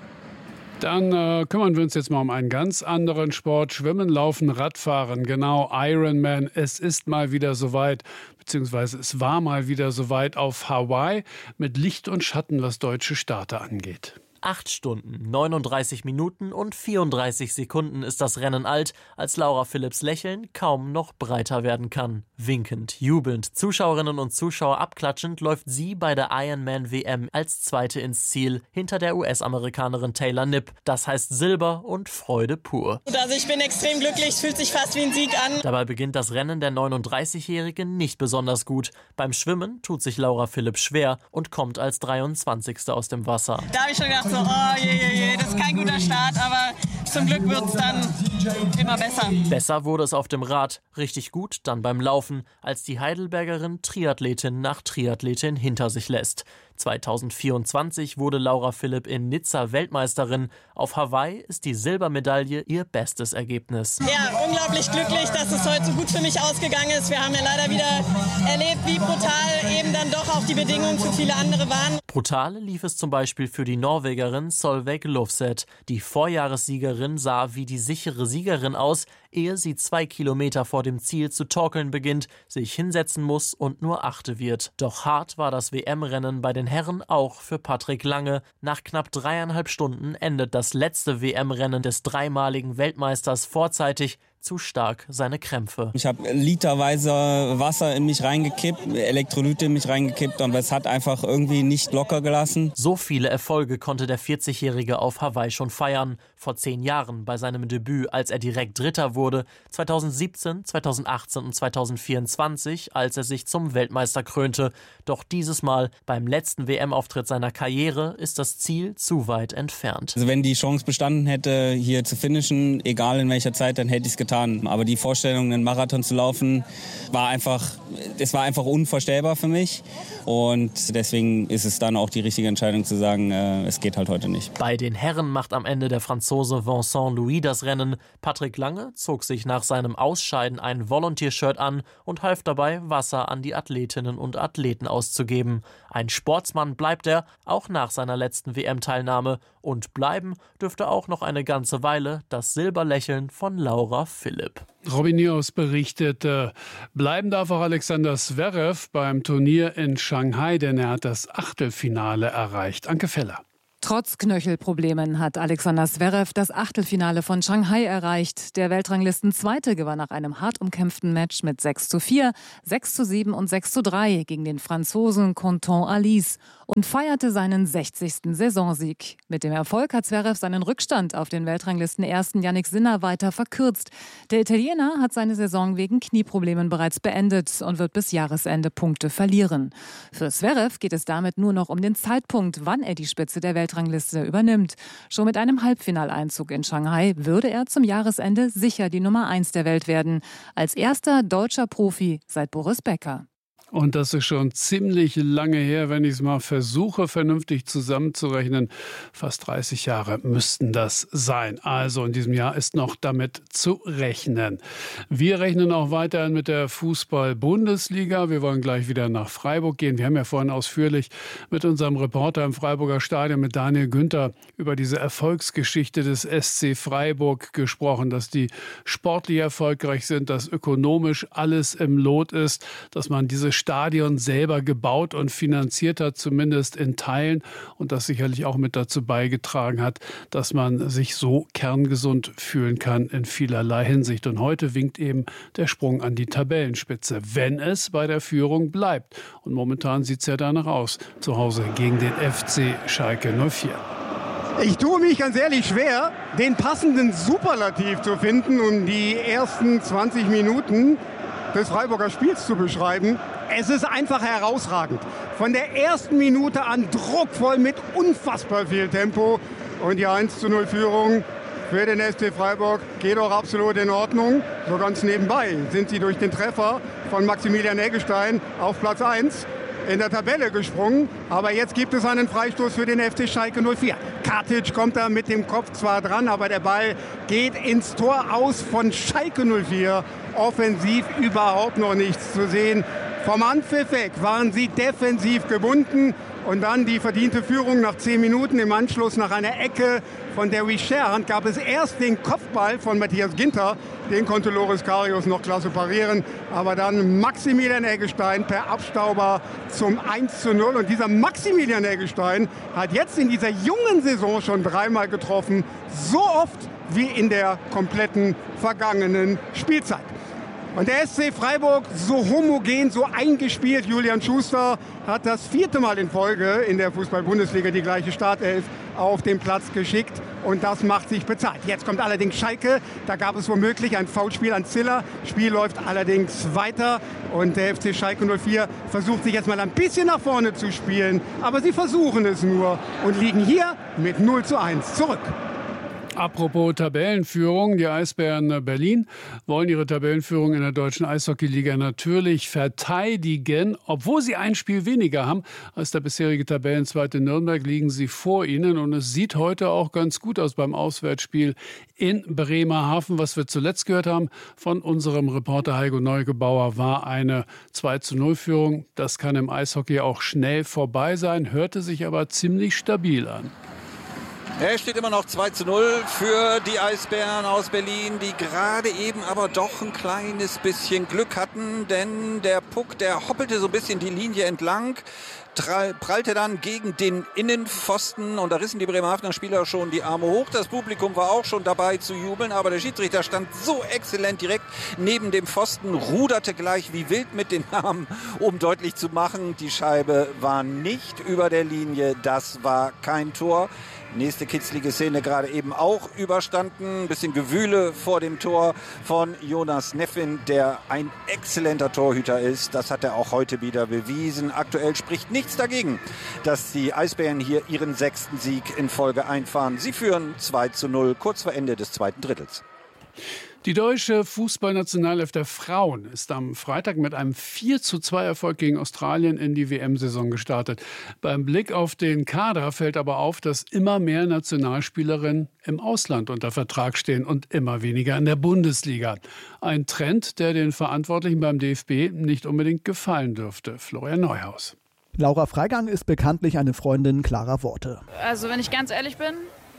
Dann äh, kümmern wir uns jetzt mal um einen ganz anderen Sport. Schwimmen, Laufen, Radfahren, genau, Ironman. Es ist mal wieder soweit, beziehungsweise es war mal wieder soweit auf Hawaii mit Licht und Schatten, was deutsche Starter angeht. Acht Stunden, neununddreißig Minuten und vierunddreißig Sekunden ist das Rennen alt, als Laura Philipps Lächeln kaum noch breiter werden kann. Winkend, jubelnd, Zuschauerinnen und Zuschauer abklatschend läuft sie bei der Ironman W M als Zweite ins Ziel, hinter der U S-Amerikanerin Taylor Knipp. Das heißt Silber und Freude pur. Also ich bin extrem glücklich, es fühlt sich fast wie ein Sieg an. Dabei beginnt das Rennen der neununddreißigjährigen nicht besonders gut. Beim Schwimmen tut sich Laura Philipps schwer und kommt als dreiundzwanzigste aus dem Wasser. Da habe ich schon gedacht, so, oh je, je, je, das ist kein guter Start, aber zum Glück wird es dann immer besser. Besser wurde es auf dem Rad, richtig gut dann beim Laufen, als die Heidelbergerin Triathletin nach Triathletin hinter sich lässt. zweitausendvierundzwanzig wurde Laura Philipp in Nizza Weltmeisterin. Auf Hawaii ist die Silbermedaille ihr bestes Ergebnis. Ja, unglaublich glücklich, dass es heute so gut für mich ausgegangen ist. Wir haben ja leider wieder erlebt, wie brutal eben dann doch auch die Bedingungen für viele andere waren. Brutal lief es zum Beispiel für die Norwegerin Solveig Lofset. Die Vorjahressiegerin sah wie die sichere Siegerin aus, ehe sie zwei Kilometer vor dem Ziel zu torkeln beginnt, sich hinsetzen muss und nur Achte wird. Doch hart war das W M-Rennen bei den Herren auch für Patrick Lange. Nach knapp dreieinhalb Stunden endet das letzte W M-Rennen des dreimaligen Weltmeisters vorzeitig. Zu stark seine Krämpfe. Ich habe literweise Wasser in mich reingekippt, Elektrolyte in mich reingekippt, aber es hat einfach irgendwie nicht locker gelassen. So viele Erfolge konnte der vierzigjährige auf Hawaii schon feiern. Vor zehn Jahren bei seinem Debüt, als er direkt Dritter wurde. zweitausendsiebzehn, zweitausendachtzehn und zweitausendvierundzwanzig, als er sich zum Weltmeister krönte. Doch dieses Mal, beim letzten W M-Auftritt seiner Karriere, ist das Ziel zu weit entfernt. Also wenn die Chance bestanden hätte, hier zu finishen, egal in welcher Zeit, dann hätte ich es getan. getan. Aber die Vorstellung, einen Marathon zu laufen, war einfach, es war einfach unvorstellbar für mich. Und deswegen ist es dann auch die richtige Entscheidung zu sagen, äh, es geht halt heute nicht. Bei den Herren macht am Ende der Franzose Vincent Louis das Rennen. Patrick Lange zog sich nach seinem Ausscheiden ein Volunteer-Shirt an und half dabei, Wasser an die Athletinnen und Athleten auszugeben. Ein Sportsmann bleibt er, auch nach seiner letzten W M-Teilnahme. Und bleiben dürfte auch noch eine ganze Weile das Silberlächeln von Laura Philipp. Robin Niehaus berichtet, äh, bleiben darf auch Alexander Zverev beim Turnier in Shanghai, denn er hat das Achtelfinale erreicht. Anke Feller. Trotz Knöchelproblemen hat Alexander Zverev das Achtelfinale von Shanghai erreicht. Der Weltranglistenzweite gewann nach einem hart umkämpften Match mit sechs zu vier, sechs zu sieben und sechs zu drei gegen den Franzosen Quentin Alice und feierte seinen sechzigsten Saisonsieg. Mit dem Erfolg hat Zverev seinen Rückstand auf den Weltranglistenersten Jannik Sinner weiter verkürzt. Der Italiener hat seine Saison wegen Knieproblemen bereits beendet und wird bis Jahresende Punkte verlieren. Für Zverev geht es damit nur noch um den Zeitpunkt, wann er die Spitze der Welt Rangliste übernimmt. Schon mit einem Halbfinaleinzug in Shanghai würde er zum Jahresende sicher die Nummer eins der Welt werden. Als erster deutscher Profi seit Boris Becker. Und das ist schon ziemlich lange her, wenn ich es mal versuche, vernünftig zusammenzurechnen. Fast dreißig Jahre müssten das sein. Also in diesem Jahr ist noch damit zu rechnen. Wir rechnen auch weiterhin mit der Fußball-Bundesliga. Wir wollen gleich wieder nach Freiburg gehen. Wir haben ja vorhin ausführlich mit unserem Reporter im Freiburger Stadion, mit Daniel Günther, über diese Erfolgsgeschichte des S C Freiburg gesprochen, dass die sportlich erfolgreich sind, dass ökonomisch alles im Lot ist, dass man diese Stadion selber gebaut und finanziert hat, zumindest in Teilen, und das sicherlich auch mit dazu beigetragen hat, dass man sich so kerngesund fühlen kann in vielerlei Hinsicht. Und heute winkt eben der Sprung an die Tabellenspitze, wenn es bei der Führung bleibt. Und momentan sieht es ja danach aus, zu Hause gegen den F C Schalke null vier. Ich tue mich ganz ehrlich schwer, den passenden Superlativ zu finden, um die ersten zwanzig Minuten des Freiburger Spiels zu beschreiben. Es ist einfach herausragend. Von der ersten Minute an druckvoll mit unfassbar viel Tempo. Und die eins zu null Führung für den S C Freiburg geht auch absolut in Ordnung. So ganz nebenbei sind sie durch den Treffer von Maximilian Eggestein auf Platz eins in der Tabelle gesprungen. Aber jetzt gibt es einen Freistoß für den F C Schalke null vier. Katic kommt da mit dem Kopf zwar dran, aber der Ball geht ins Tor aus von Schalke null vier. Offensiv überhaupt noch nichts zu sehen. Vom Anpfiff weg waren sie defensiv gebunden. Und dann die verdiente Führung nach zehn Minuten. Im Anschluss nach einer Ecke von Derry Scherhand gab es erst den Kopfball von Matthias Ginter. Den konnte Loris Karius noch klasse parieren. Aber dann Maximilian Eggestein per Abstauber zum eins zu null. Und dieser Maximilian Eggestein hat jetzt in dieser jungen Saison schon dreimal getroffen. So oft wie in der kompletten vergangenen Spielzeit. Und der S C Freiburg so homogen, so eingespielt. Julian Schuster hat das vierte Mal in Folge in der Fußball-Bundesliga die gleiche Startelf auf den Platz geschickt. Und das macht sich bezahlt. Jetzt kommt allerdings Schalke. Da gab es womöglich ein Foulspiel an Ziller. Spiel läuft allerdings weiter. Und der F C Schalke null vier versucht sich jetzt mal ein bisschen nach vorne zu spielen. Aber sie versuchen es nur und liegen hier mit null zu eins zurück. Apropos Tabellenführung, die Eisbären Berlin wollen ihre Tabellenführung in der deutschen Eishockeyliga natürlich verteidigen. Obwohl sie ein Spiel weniger haben als der bisherige Tabellenzweite Nürnberg, liegen sie vor ihnen. Und es sieht heute auch ganz gut aus beim Auswärtsspiel in Bremerhaven. Was wir zuletzt gehört haben von unserem Reporter Heiko Neugebauer, war eine zwei zu null Führung. Das kann im Eishockey auch schnell vorbei sein, hörte sich aber ziemlich stabil an. Es steht immer noch zwei zu null für die Eisbären aus Berlin, die gerade eben aber doch ein kleines bisschen Glück hatten, denn der Puck, der hoppelte so ein bisschen die Linie entlang, prallte dann gegen den Innenpfosten und da rissen die Bremerhavener Spieler schon die Arme hoch. Das Publikum war auch schon dabei zu jubeln, aber der Schiedsrichter stand so exzellent direkt neben dem Pfosten, ruderte gleich wie wild mit den Armen, um deutlich zu machen, die Scheibe war nicht über der Linie, das war kein Tor. Nächste kitzlige Szene gerade eben auch überstanden. Ein bisschen Gewühle vor dem Tor von Jonas Neffin, der ein exzellenter Torhüter ist. Das hat er auch heute wieder bewiesen. Aktuell spricht nichts dagegen, dass die Eisbären hier ihren sechsten Sieg in Folge einfahren. Sie führen zwei zu null, kurz vor Ende des zweiten Drittels. Die deutsche Fußballnationalelf der Frauen ist am Freitag mit einem vier zu zwei Erfolg gegen Australien in die W M-Saison gestartet. Beim Blick auf den Kader fällt aber auf, dass immer mehr Nationalspielerinnen im Ausland unter Vertrag stehen und immer weniger in der Bundesliga. Ein Trend, der den Verantwortlichen beim D F B nicht unbedingt gefallen dürfte. Florian Neuhaus. Laura Freigang ist bekanntlich eine Freundin klarer Worte. Also wenn ich ganz ehrlich bin,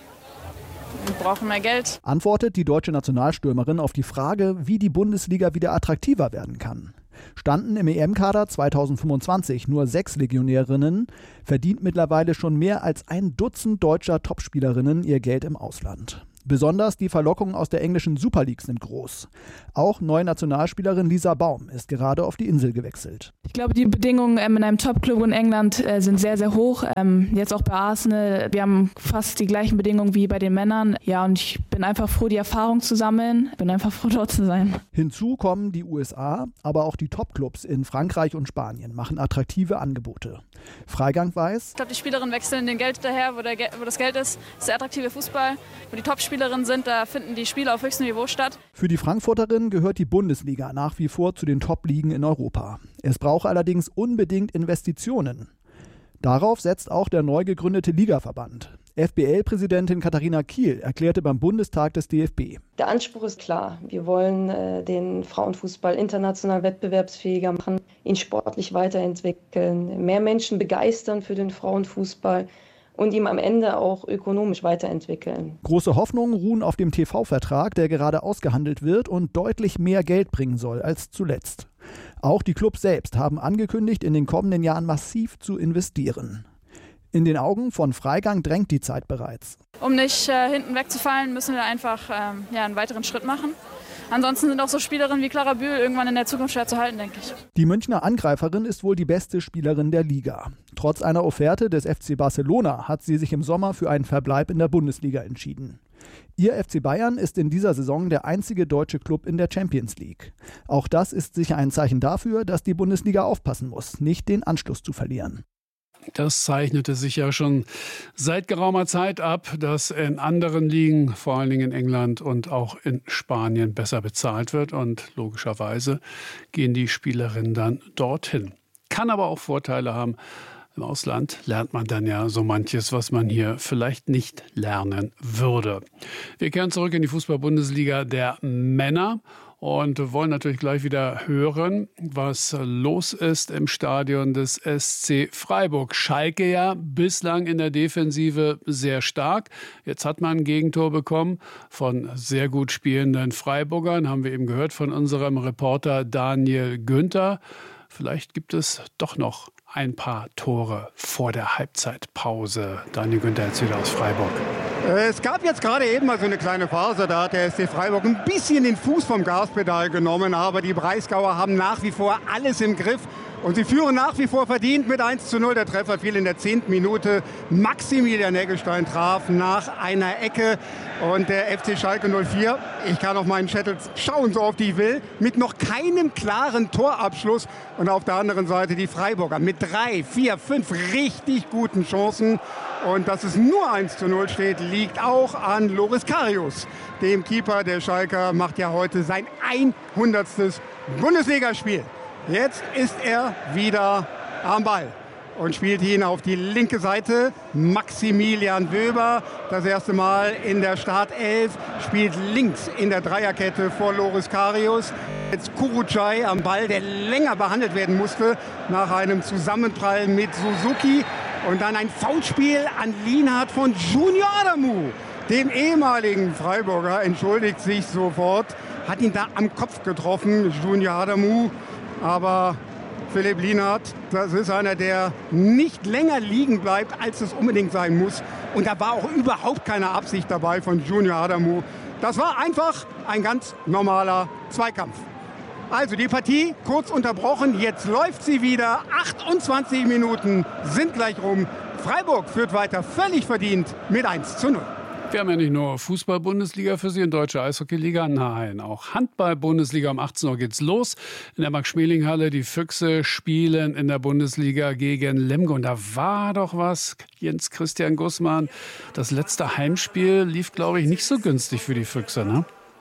wir brauchen mehr Geld. Antwortet die deutsche Nationalstürmerin auf die Frage, wie die Bundesliga wieder attraktiver werden kann. Standen im E M-Kader zweitausendfünfundzwanzig nur sechs Legionärinnen, verdient mittlerweile schon mehr als ein Dutzend deutscher Topspielerinnen ihr Geld im Ausland. Besonders die Verlockungen aus der englischen Super League sind groß. Auch neue Nationalspielerin Lisa Baum ist gerade auf die Insel gewechselt. Ich glaube, die Bedingungen ähm, in einem Top-Club in England äh, sind sehr, sehr hoch. Ähm, jetzt auch bei Arsenal. Wir haben fast die gleichen Bedingungen wie bei den Männern. Ja, und ich bin einfach froh, die Erfahrung zu sammeln. Bin einfach froh, dort zu sein. Hinzu kommen die U S A, aber auch die Top-Clubs in Frankreich und Spanien machen attraktive Angebote. Freigang weiß: Ich glaube, die Spielerinnen wechseln den Geld daher, wo, der, wo das Geld ist. Das ist der attraktive Fußball, wo die Top-Spielerinnen sind. Da finden die Spiele auf höchstem Niveau statt. Für die Frankfurterin gehört die Bundesliga nach wie vor zu den Top-Ligen in Europa. Es braucht allerdings unbedingt Investitionen. Darauf setzt auch der neu gegründete Ligaverband. F B L-Präsidentin Katharina Kiel erklärte beim Bundestag des D F B: Der Anspruch ist klar. Wir wollen äh, den Frauenfußball international wettbewerbsfähiger machen, ihn sportlich weiterentwickeln, mehr Menschen begeistern für den Frauenfußball und ihm am Ende auch ökonomisch weiterentwickeln. Große Hoffnungen ruhen auf dem T V-Vertrag, der gerade ausgehandelt wird und deutlich mehr Geld bringen soll als zuletzt. Auch die Clubs selbst haben angekündigt, in den kommenden Jahren massiv zu investieren. In den Augen von Freigang drängt die Zeit bereits. Um nicht äh, hinten wegzufallen, müssen wir einfach ähm, ja, einen weiteren Schritt machen. Ansonsten sind auch so Spielerinnen wie Clara Bühl irgendwann in der Zukunft schwer zu halten, denke ich. Die Münchner Angreiferin ist wohl die beste Spielerin der Liga. Trotz einer Offerte des F C Barcelona hat sie sich im Sommer für einen Verbleib in der Bundesliga entschieden. Ihr F C Bayern ist in dieser Saison der einzige deutsche Klub in der Champions League. Auch das ist sicher ein Zeichen dafür, dass die Bundesliga aufpassen muss, nicht den Anschluss zu verlieren. Das zeichnete sich ja schon seit geraumer Zeit ab, dass in anderen Ligen, vor allen Dingen in England und auch in Spanien, besser bezahlt wird. Und logischerweise gehen die Spielerinnen dann dorthin. Kann aber auch Vorteile haben. Im Ausland lernt man dann ja so manches, was man hier vielleicht nicht lernen würde. Wir kehren zurück in die Fußball-Bundesliga der Männer und wollen natürlich gleich wieder hören, was los ist im Stadion des S C Freiburg. Schalke ja bislang in der Defensive sehr stark. Jetzt hat man ein Gegentor bekommen von sehr gut spielenden Freiburgern. Haben wir eben gehört von unserem Reporter Daniel Günther. Vielleicht gibt es doch noch ein paar Tore vor der Halbzeitpause. Daniel Günther jetzt wieder aus Freiburg. Es gab jetzt gerade eben mal so eine kleine Phase, da hat der S C Freiburg ein bisschen den Fuß vom Gaspedal genommen, aber die Breisgauer haben nach wie vor alles im Griff. Und sie führen nach wie vor verdient mit eins zu null. Der Treffer fiel in der zehnten Minute. Maximilian Eggestein traf nach einer Ecke. Und der F C Schalke null vier, ich kann auf meinen Zettel schauen, so oft ich will, mit noch keinem klaren Torabschluss. Und auf der anderen Seite die Freiburger mit drei, vier, fünf richtig guten Chancen. Und dass es nur eins zu null steht, liegt auch an Loris Karius. Dem Keeper der Schalker macht ja heute sein hundertstes Bundesligaspiel. Jetzt ist er wieder am Ball und spielt ihn auf die linke Seite. Maximilian Wöber, das erste Mal in der Startelf, spielt links in der Dreierkette vor Loris Karius. Jetzt Kurucay am Ball, der länger behandelt werden musste nach einem Zusammenprall mit Suzuki. Und dann ein Foulspiel an Lienhardt von Junior Adamu, dem ehemaligen Freiburger, entschuldigt sich sofort. Hat ihn da am Kopf getroffen, Junior Adamu. Aber Philipp Lienhardt, das ist einer, der nicht länger liegen bleibt, als es unbedingt sein muss. Und da war auch überhaupt keine Absicht dabei von Junior Adamu. Das war einfach ein ganz normaler Zweikampf. Also die Partie kurz unterbrochen, jetzt läuft sie wieder. achtundzwanzig Minuten sind gleich rum. Freiburg führt weiter völlig verdient mit eins zu null. Wir haben ja nicht nur Fußball-Bundesliga für Sie und Deutsche Eishockey-Liga, nein, auch Handball-Bundesliga. Um achtzehn Uhr geht's los. In der Max-Schmeling-Halle, die Füchse spielen in der Bundesliga gegen Lemgo. Und da war doch was, Jens Christian Gussmann. Das letzte Heimspiel lief, glaube ich, nicht so günstig für die Füchse, ne?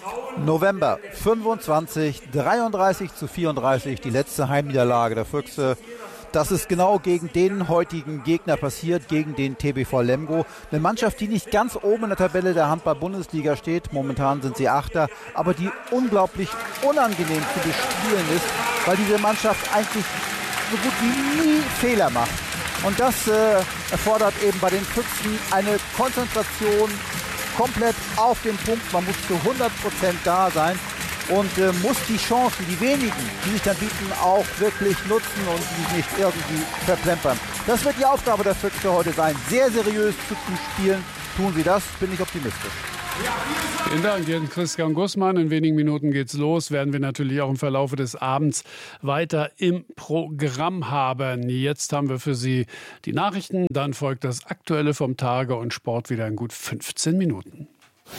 November fünfundzwanzig, dreiunddreißig zu vierunddreißig, die letzte Heimniederlage der Füchse. Das ist genau gegen den heutigen Gegner passiert, gegen den T B V Lemgo. Eine Mannschaft, die nicht ganz oben in der Tabelle der Handball-Bundesliga steht. Momentan sind sie Achter, aber die unglaublich unangenehm zu bespielen ist, weil diese Mannschaft eigentlich so gut wie nie Fehler macht. Und das äh, erfordert eben bei den Füchsen eine Konzentration komplett auf den Punkt. Man muss zu hundert Prozent da sein und äh, muss die Chancen, die wenigen, die sich dann bieten, auch wirklich nutzen und die nicht irgendwie verplempern. Das wird die Aufgabe der Füchse heute sein, sehr seriös zu spielen. Tun sie das, bin ich optimistisch. Vielen Dank, Jens Christian Gussmann. In wenigen Minuten geht's los. Werden wir natürlich auch im Verlauf des Abends weiter im Programm haben. Jetzt haben wir für Sie die Nachrichten. Dann folgt das Aktuelle vom Tage und Sport wieder in gut fünfzehn Minuten.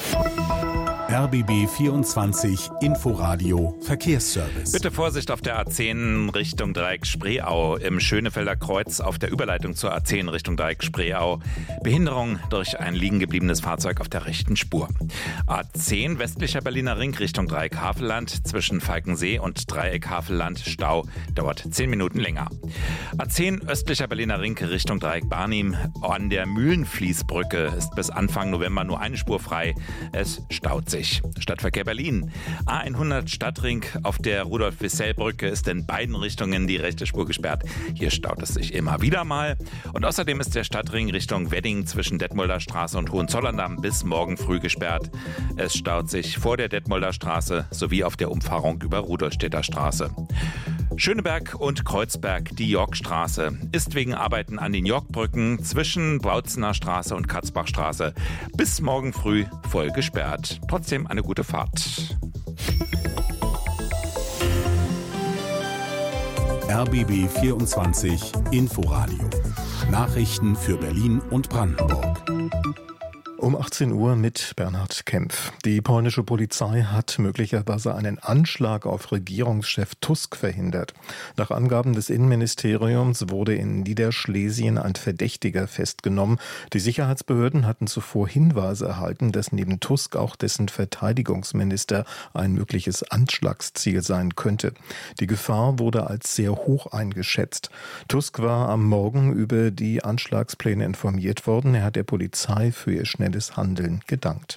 R B B vierundzwanzig Inforadio Verkehrsservice. Bitte Vorsicht auf der A zehn Richtung Dreieck Spreeau. Im Schönefelder Kreuz auf der Überleitung zur A zehn Richtung Dreieck Spreeau. Behinderung durch ein liegen gebliebenes Fahrzeug auf der rechten Spur. A zehn westlicher Berliner Ring Richtung Dreieck Havelland. Zwischen Falkensee und Dreieck Havelland Stau. Dauert zehn Minuten länger. A zehn östlicher Berliner Ring Richtung Dreieck Barnim. An der Mühlenfließbrücke ist bis Anfang November nur eine Spur frei. Es staut sich. Stadtverkehr Berlin. A hundert Stadtring auf der Rudolf-Wissell-Brücke ist in beiden Richtungen die rechte Spur gesperrt. Hier staut es sich immer wieder mal. Und außerdem ist der Stadtring Richtung Wedding zwischen Detmolder Straße und Hohenzollern-Damm bis morgen früh gesperrt. Es staut sich vor der Detmolder Straße sowie auf der Umfahrung über Rudolstädter Straße. Schöneberg und Kreuzberg, die Yorkstraße, ist wegen Arbeiten an den Yorkbrücken zwischen Bautzener Straße und Katzbachstraße bis morgen früh voll gesperrt. Trotzdem eine gute Fahrt. R B B vierundzwanzig Inforadio. Nachrichten für Berlin und Brandenburg. Um achtzehn Uhr mit Bernhard Kempf. Die polnische Polizei hat möglicherweise einen Anschlag auf Regierungschef Tusk verhindert. Nach Angaben des Innenministeriums wurde in Niederschlesien ein Verdächtiger festgenommen. Die Sicherheitsbehörden hatten zuvor Hinweise erhalten, dass neben Tusk auch dessen Verteidigungsminister ein mögliches Anschlagsziel sein könnte. Die Gefahr wurde als sehr hoch eingeschätzt. Tusk war am Morgen über die Anschlagspläne informiert worden. Er hat der Polizei für ihr schnelles Handeln gedankt.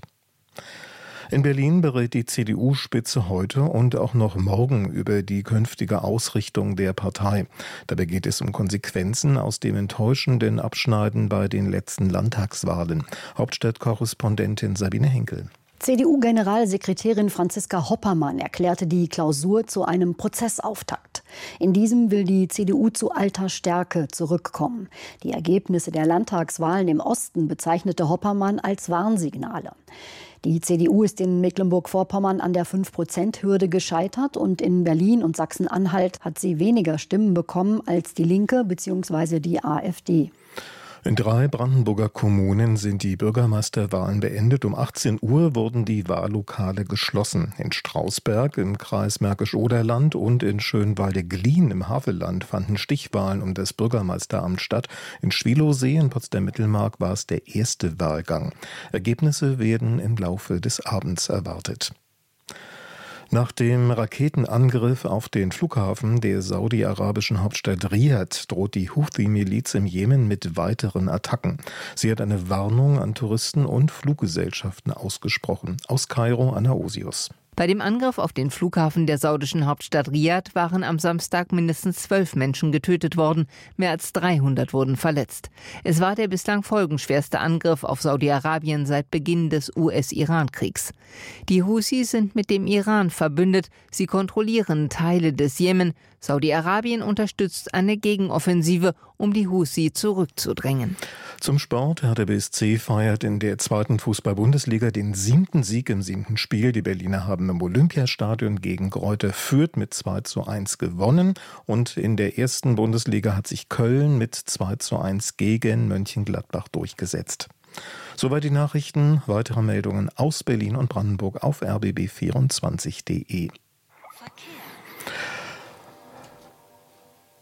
In Berlin berät die C D U-Spitze heute und auch noch morgen über die künftige Ausrichtung der Partei. Dabei geht es um Konsequenzen aus dem enttäuschenden Abschneiden bei den letzten Landtagswahlen. Hauptstadtkorrespondentin Sabine Henkel. C D U-Generalsekretärin Franziska Hoppermann erklärte die Klausur zu einem Prozessauftakt. In diesem will die C D U zu alter Stärke zurückkommen. Die Ergebnisse der Landtagswahlen im Osten bezeichnete Hoppermann als Warnsignale. Die C D U ist in Mecklenburg-Vorpommern an der fünf Prozent Hürde gescheitert und in Berlin und Sachsen-Anhalt hat sie weniger Stimmen bekommen als die Linke bzw. die AfD. In drei Brandenburger Kommunen sind die Bürgermeisterwahlen beendet. Um achtzehn Uhr wurden die Wahllokale geschlossen. In Strausberg im Kreis Märkisch-Oderland und in Schönwalde-Glien im Havelland fanden Stichwahlen um das Bürgermeisteramt statt. In Schwilowsee in Potsdam-Mittelmark war es der erste Wahlgang. Ergebnisse werden im Laufe des Abends erwartet. Nach dem Raketenangriff auf den Flughafen der saudi-arabischen Hauptstadt Riad droht die Houthi-Miliz im Jemen mit weiteren Attacken. Sie hat eine Warnung an Touristen und Fluggesellschaften ausgesprochen. Aus Kairo, Anna Osius. Bei dem Angriff auf den Flughafen der saudischen Hauptstadt Riad waren am Samstag mindestens zwölf Menschen getötet worden. Mehr als dreihundert wurden verletzt. Es war der bislang folgenschwerste Angriff auf Saudi-Arabien seit Beginn des U S-Iran-Kriegs. Die Houthis sind mit dem Iran verbündet. Sie kontrollieren Teile des Jemen. Saudi-Arabien unterstützt eine Gegenoffensive, um die Houthi zurückzudrängen. Zum Sport. Hertha B S C feiert in der zweiten Fußball-Bundesliga den siebten Sieg im siebten Spiel. Die Berliner haben im Olympiastadion gegen Greuther Fürth mit zwei zu eins gewonnen. Und in der ersten Bundesliga hat sich Köln mit zwei zu eins gegen Mönchengladbach durchgesetzt. Soweit die Nachrichten. Weitere Meldungen aus Berlin und Brandenburg auf r b b vierundzwanzig punkt d e.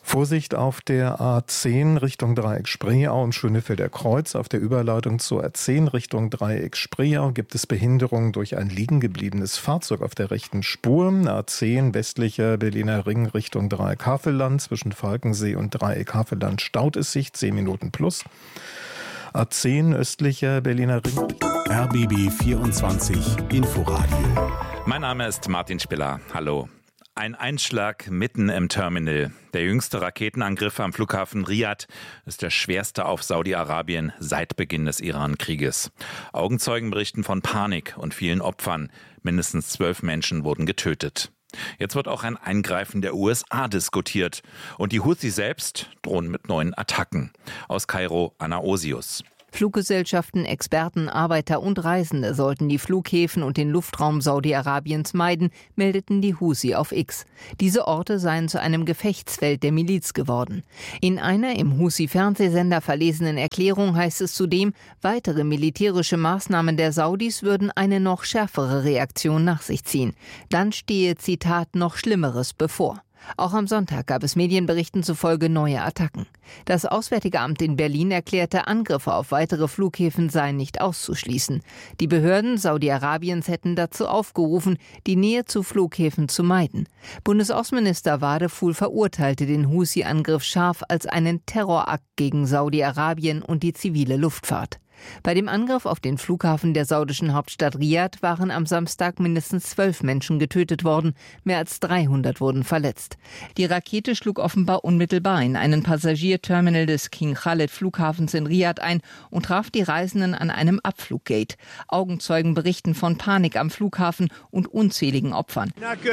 Vorsicht auf der A zehn Richtung Dreieck Spreeau und Schönefelder Kreuz. Auf der Überleitung zur A zehn Richtung Dreieck Spreeau gibt es Behinderung durch ein liegen gebliebenes Fahrzeug auf der rechten Spur. A zehn westlicher Berliner Ring Richtung Dreieck Havelland. Zwischen Falkensee und Dreieck Havelland staut es sich, zehn Minuten plus. A zehn östlicher Berliner Ring. R B B vierundzwanzig Inforadio. Mein Name ist Martin Spiller. Hallo. Ein Einschlag mitten im Terminal. Der jüngste Raketenangriff am Flughafen Riad ist der schwerste auf Saudi-Arabien seit Beginn des Iran-Krieges. Augenzeugen berichten von Panik und vielen Opfern. Mindestens zwölf Menschen wurden getötet. Jetzt wird auch ein Eingreifen der U S A diskutiert. Und die Houthi selbst drohen mit neuen Attacken. Aus Kairo, Anna Osius. Fluggesellschaften, Experten, Arbeiter und Reisende sollten die Flughäfen und den Luftraum Saudi-Arabiens meiden, meldeten die Houthi auf X. Diese Orte seien zu einem Gefechtsfeld der Miliz geworden. In einer im Houthi-Fernsehsender verlesenen Erklärung heißt es zudem, weitere militärische Maßnahmen der Saudis würden eine noch schärfere Reaktion nach sich ziehen. Dann stehe, Zitat, noch Schlimmeres bevor. Auch am Sonntag gab es Medienberichten zufolge neue Attacken. Das Auswärtige Amt in Berlin erklärte, Angriffe auf weitere Flughäfen seien nicht auszuschließen. Die Behörden Saudi-Arabiens hätten dazu aufgerufen, die Nähe zu Flughäfen zu meiden. Bundesaußenminister Wadefuhl verurteilte den Houthi-Angriff scharf als einen Terrorakt gegen Saudi-Arabien und die zivile Luftfahrt. Bei dem Angriff auf den Flughafen der saudischen Hauptstadt Riad waren am Samstag mindestens zwölf Menschen getötet worden, mehr als dreihundert wurden verletzt. Die Rakete schlug offenbar unmittelbar in einen Passagierterminal des King Khalid Flughafens in Riad ein und traf die Reisenden an einem Abfluggate. Augenzeugen berichten von Panik am Flughafen und unzähligen Opfern.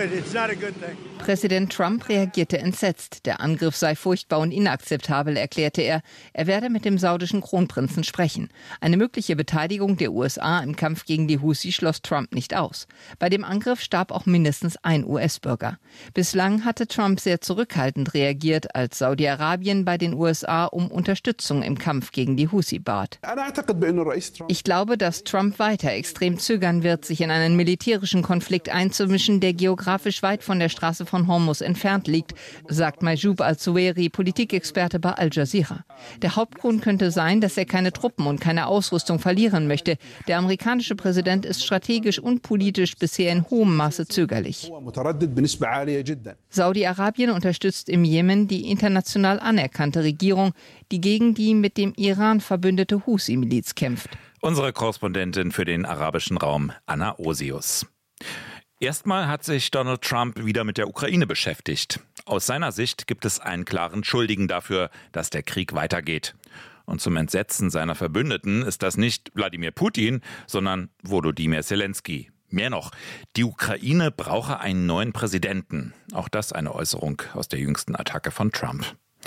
Präsident Trump reagierte entsetzt. Der Angriff sei furchtbar und inakzeptabel, erklärte er. Er werde mit dem saudischen Kronprinzen sprechen. Eine mögliche Beteiligung der U S A im Kampf gegen die Houthi schloss Trump nicht aus. Bei dem Angriff starb auch mindestens ein U S-Bürger. Bislang hatte Trump sehr zurückhaltend reagiert, als Saudi-Arabien bei den U S A um Unterstützung im Kampf gegen die Houthi bat. Ich glaube, dass Trump weiter extrem zögern wird, sich in einen militärischen Konflikt einzumischen, der geografisch weit von der Straße von Hormuz entfernt liegt, sagt Majoub al-Zuwairi, Politikexperte bei Al Jazeera. Der Hauptgrund könnte sein, dass er keine Truppen und keine Ausrüstung verlieren möchte. Der amerikanische Präsident ist strategisch und politisch bisher in hohem Maße zögerlich. Saudi-Arabien unterstützt im Jemen die international anerkannte Regierung, die gegen die mit dem Iran verbündete Houthi-Miliz kämpft. Unsere Korrespondentin für den arabischen Raum, Anna Osius. Erstmal hat sich Donald Trump wieder mit der Ukraine beschäftigt. Aus seiner Sicht gibt es einen klaren Schuldigen dafür, dass der Krieg weitergeht. Und zum Entsetzen seiner Verbündeten ist das nicht Wladimir Putin, sondern Volodymyr Zelensky. Mehr noch, die Ukraine brauche einen neuen Präsidenten. Auch das eine Äußerung aus der jüngsten Attacke von Trump.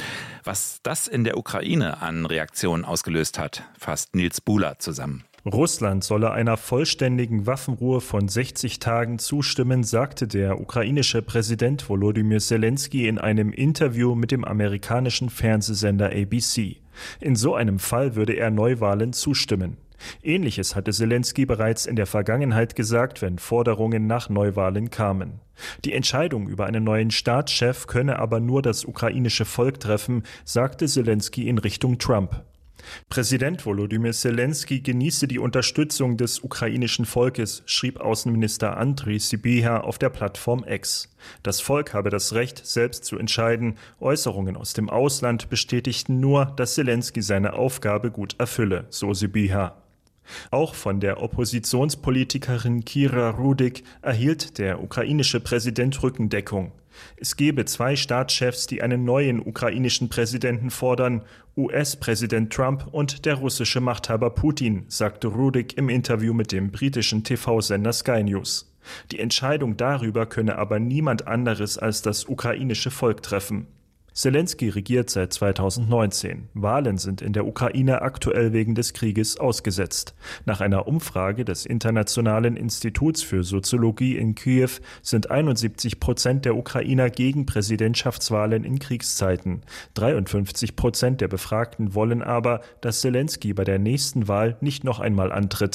Was das in der Ukraine an Reaktionen ausgelöst hat, fasst Nils Buhler zusammen. Russland solle einer vollständigen Waffenruhe von sechzig Tagen zustimmen, sagte der ukrainische Präsident Volodymyr Zelensky in einem Interview mit dem amerikanischen Fernsehsender A B C. In so einem Fall würde er Neuwahlen zustimmen. Ähnliches hatte Zelensky bereits in der Vergangenheit gesagt, wenn Forderungen nach Neuwahlen kamen. Die Entscheidung über einen neuen Staatschef könne aber nur das ukrainische Volk treffen, sagte Zelensky in Richtung Trump. Präsident Volodymyr Zelensky genieße die Unterstützung des ukrainischen Volkes, schrieb Außenminister Andriy Sybiha auf der Plattform X. Das Volk habe das Recht, selbst zu entscheiden. Äußerungen aus dem Ausland bestätigten nur, dass Zelensky seine Aufgabe gut erfülle, so Sybiha. Auch von der Oppositionspolitikerin Kira Rudik erhielt der ukrainische Präsident Rückendeckung. Es gebe zwei Staatschefs, die einen neuen ukrainischen Präsidenten fordern, U S-Präsident Trump und der russische Machthaber Putin, sagte Rudik im Interview mit dem britischen T V-Sender Sky News. Die Entscheidung darüber könne aber niemand anderes als das ukrainische Volk treffen. Zelensky regiert seit zweitausendneunzehn. Wahlen sind in der Ukraine aktuell wegen des Krieges ausgesetzt. Nach einer Umfrage des Internationalen Instituts für Soziologie in Kiew sind einundsiebzig Prozent der Ukrainer gegen Präsidentschaftswahlen in Kriegszeiten. dreiundfünfzig Prozent der Befragten wollen aber, dass Zelensky bei der nächsten Wahl nicht noch einmal antritt.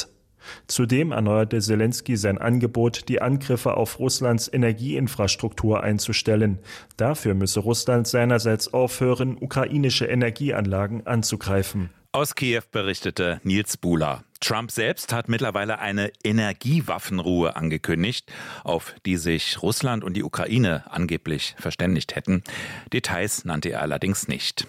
Zudem erneuerte Selenskyj sein Angebot, die Angriffe auf Russlands Energieinfrastruktur einzustellen. Dafür müsse Russland seinerseits aufhören, ukrainische Energieanlagen anzugreifen. Aus Kiew berichtete Nils Buhler. Trump selbst hat mittlerweile eine Energiewaffenruhe angekündigt, auf die sich Russland und die Ukraine angeblich verständigt hätten. Details nannte er allerdings nicht.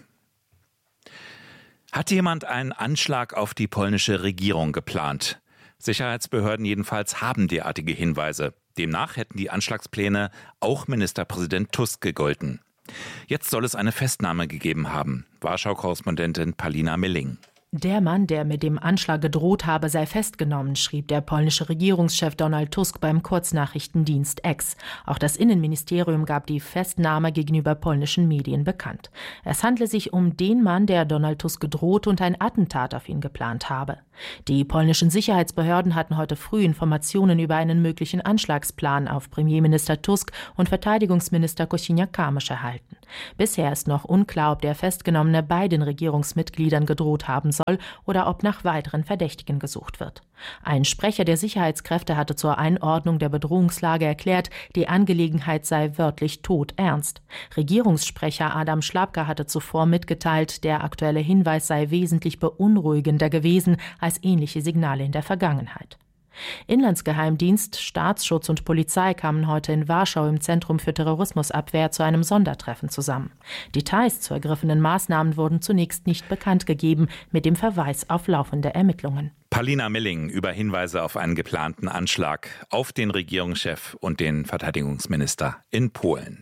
Hat jemand einen Anschlag auf die polnische Regierung geplant? Sicherheitsbehörden jedenfalls haben derartige Hinweise. Demnach hätten die Anschlagspläne auch Ministerpräsident Tusk gegolten. Jetzt soll es eine Festnahme gegeben haben. Warschau-Korrespondentin Palina Milling. Der Mann, der mit dem Anschlag gedroht habe, sei festgenommen, schrieb der polnische Regierungschef Donald Tusk beim Kurznachrichtendienst X. Auch das Innenministerium gab die Festnahme gegenüber polnischen Medien bekannt. Es handle sich um den Mann, der Donald Tusk gedroht und ein Attentat auf ihn geplant habe. Die polnischen Sicherheitsbehörden hatten heute früh Informationen über einen möglichen Anschlagsplan auf Premierminister Tusk und Verteidigungsminister Kosiniak-Kamysz erhalten. Bisher ist noch unklar, ob der Festgenommene beiden Regierungsmitgliedern gedroht haben soll oder ob nach weiteren Verdächtigen gesucht wird. Ein Sprecher der Sicherheitskräfte hatte zur Einordnung der Bedrohungslage erklärt, die Angelegenheit sei wörtlich todernst. Regierungssprecher Adam Szłapka hatte zuvor mitgeteilt, der aktuelle Hinweis sei wesentlich beunruhigender gewesen als ähnliche Signale in der Vergangenheit. Inlandsgeheimdienst, Staatsschutz und Polizei kamen heute in Warschau im Zentrum für Terrorismusabwehr zu einem Sondertreffen zusammen. Details zu ergriffenen Maßnahmen wurden zunächst nicht bekannt gegeben, mit dem Verweis auf laufende Ermittlungen. Palina Milling über Hinweise auf einen geplanten Anschlag auf den Regierungschef und den Verteidigungsminister in Polen.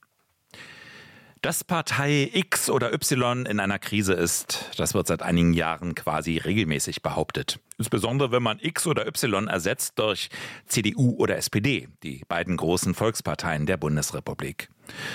Dass Partei X oder Y in einer Krise ist, das wird seit einigen Jahren quasi regelmäßig behauptet. Insbesondere wenn man X oder Y ersetzt durch C D U oder S P D, die beiden großen Volksparteien der Bundesrepublik.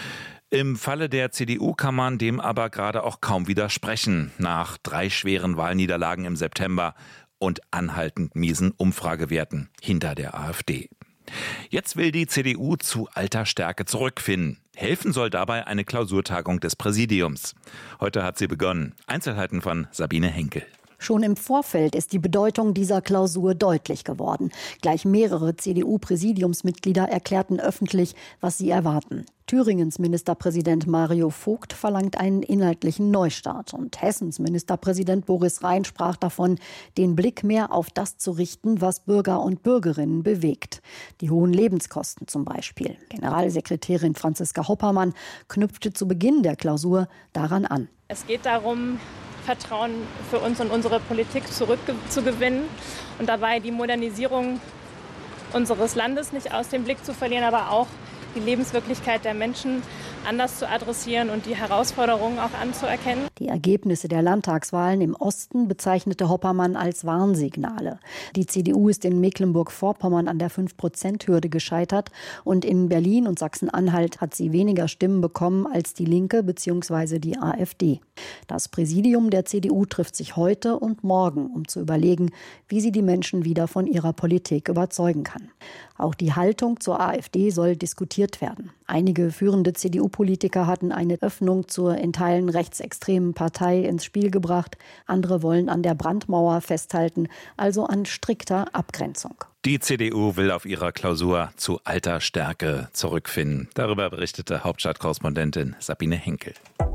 Im Falle der C D U kann man dem aber gerade auch kaum widersprechen, nach drei schweren Wahlniederlagen im September und anhaltend miesen Umfragewerten hinter der AfD. Jetzt will die C D U zu alter Stärke zurückfinden. Helfen soll dabei eine Klausurtagung des Präsidiums. Heute hat sie begonnen. Einzelheiten von Sabine Henkel. Schon im Vorfeld ist die Bedeutung dieser Klausur deutlich geworden. Gleich mehrere C D U-Präsidiumsmitglieder erklärten öffentlich, was sie erwarten. Thüringens Ministerpräsident Mario Vogt verlangt einen inhaltlichen Neustart. Und Hessens Ministerpräsident Boris Rhein sprach davon, den Blick mehr auf das zu richten, was Bürger und Bürgerinnen bewegt. Die hohen Lebenskosten zum Beispiel. Generalsekretärin Franziska Hoppermann knüpfte zu Beginn der Klausur daran an. Es geht darum, Vertrauen für uns und unsere Politik zurückzugewinnen und dabei die Modernisierung unseres Landes nicht aus dem Blick zu verlieren, aber auch die Lebenswirklichkeit der Menschen anders zu adressieren und die Herausforderungen auch anzuerkennen. Die Ergebnisse der Landtagswahlen im Osten bezeichnete Hoppermann als Warnsignale. Die C D U ist in Mecklenburg-Vorpommern an der fünf Prozent Hürde gescheitert und in Berlin und Sachsen-Anhalt hat sie weniger Stimmen bekommen als die Linke bzw. die AfD. Das Präsidium der C D U trifft sich heute und morgen, um zu überlegen, wie sie die Menschen wieder von ihrer Politik überzeugen kann. Auch die Haltung zur AfD soll diskutiert werden. Einige führende C D U-Politiker hatten eine Öffnung zur in Teilen rechtsextremen Partei ins Spiel gebracht. Andere wollen an der Brandmauer festhalten, also an strikter Abgrenzung. Die C D U will auf ihrer Klausur zu alter Stärke zurückfinden. Darüber berichtete Hauptstadtkorrespondentin Sabine Henkel.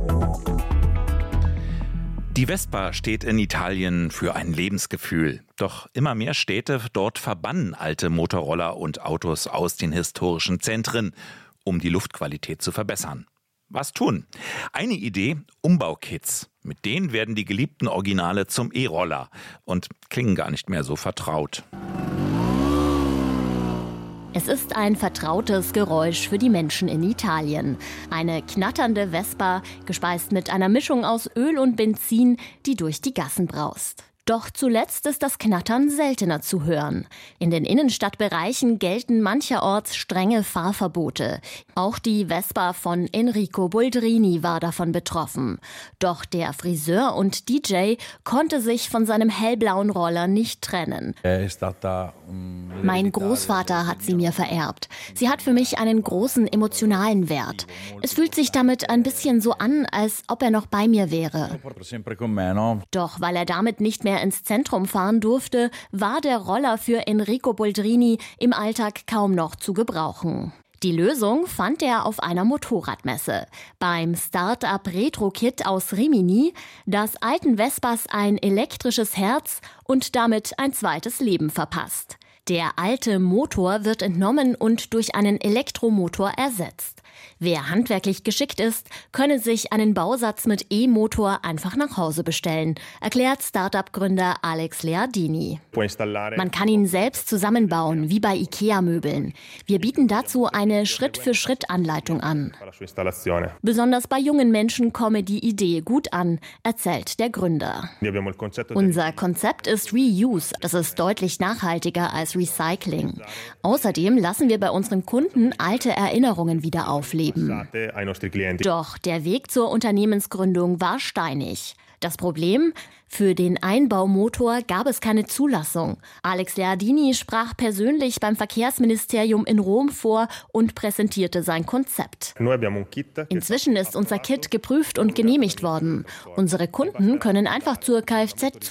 Die Vespa steht in Italien für ein Lebensgefühl. Doch immer mehr Städte dort verbannen alte Motorroller und Autos aus den historischen Zentren, um die Luftqualität zu verbessern. Was tun? Eine Idee: Umbaukits. Mit denen werden die geliebten Originale zum E-Roller und klingen gar nicht mehr so vertraut. Es ist ein vertrautes Geräusch für die Menschen in Italien. Eine knatternde Vespa, gespeist mit einer Mischung aus Öl und Benzin, die durch die Gassen braust. Doch zuletzt ist das Knattern seltener zu hören. In den Innenstadtbereichen gelten mancherorts strenge Fahrverbote. Auch die Vespa von Enrico Boldrini war davon betroffen. Doch der Friseur und D J konnte sich von seinem hellblauen Roller nicht trennen. Mein Großvater hat sie mir vererbt. Sie hat für mich einen großen emotionalen Wert. Es fühlt sich damit ein bisschen so an, als ob er noch bei mir wäre. Doch weil er damit nicht mehr mehr ins Zentrum fahren durfte, war der Roller für Enrico Boldrini im Alltag kaum noch zu gebrauchen. Die Lösung fand er auf einer Motorradmesse. Beim Start-up Retro-Kit aus Rimini, das alten Vespas ein elektrisches Herz und damit ein zweites Leben verpasst. Der alte Motor wird entnommen und durch einen Elektromotor ersetzt. Wer handwerklich geschickt ist, könne sich einen Bausatz mit E-Motor einfach nach Hause bestellen, erklärt Start-up-Gründer Alex Leardini. Man kann ihn selbst zusammenbauen, wie bei IKEA-Möbeln. Wir bieten dazu eine Schritt-für-Schritt-Anleitung an. Besonders bei jungen Menschen komme die Idee gut an, erzählt der Gründer. Unser Konzept ist Reuse. Das ist deutlich nachhaltiger als Recycling. Außerdem lassen wir bei unseren Kunden alte Erinnerungen wieder aufleben. Doch der Weg zur Unternehmensgründung war steinig. Das Problem? Für den Einbaumotor gab es keine Zulassung. Alex Leardini sprach persönlich beim Verkehrsministerium in Rom vor und präsentierte sein Konzept. Inzwischen ist unser Kit geprüft und genehmigt worden. Unsere Kunden können einfach zur Kfz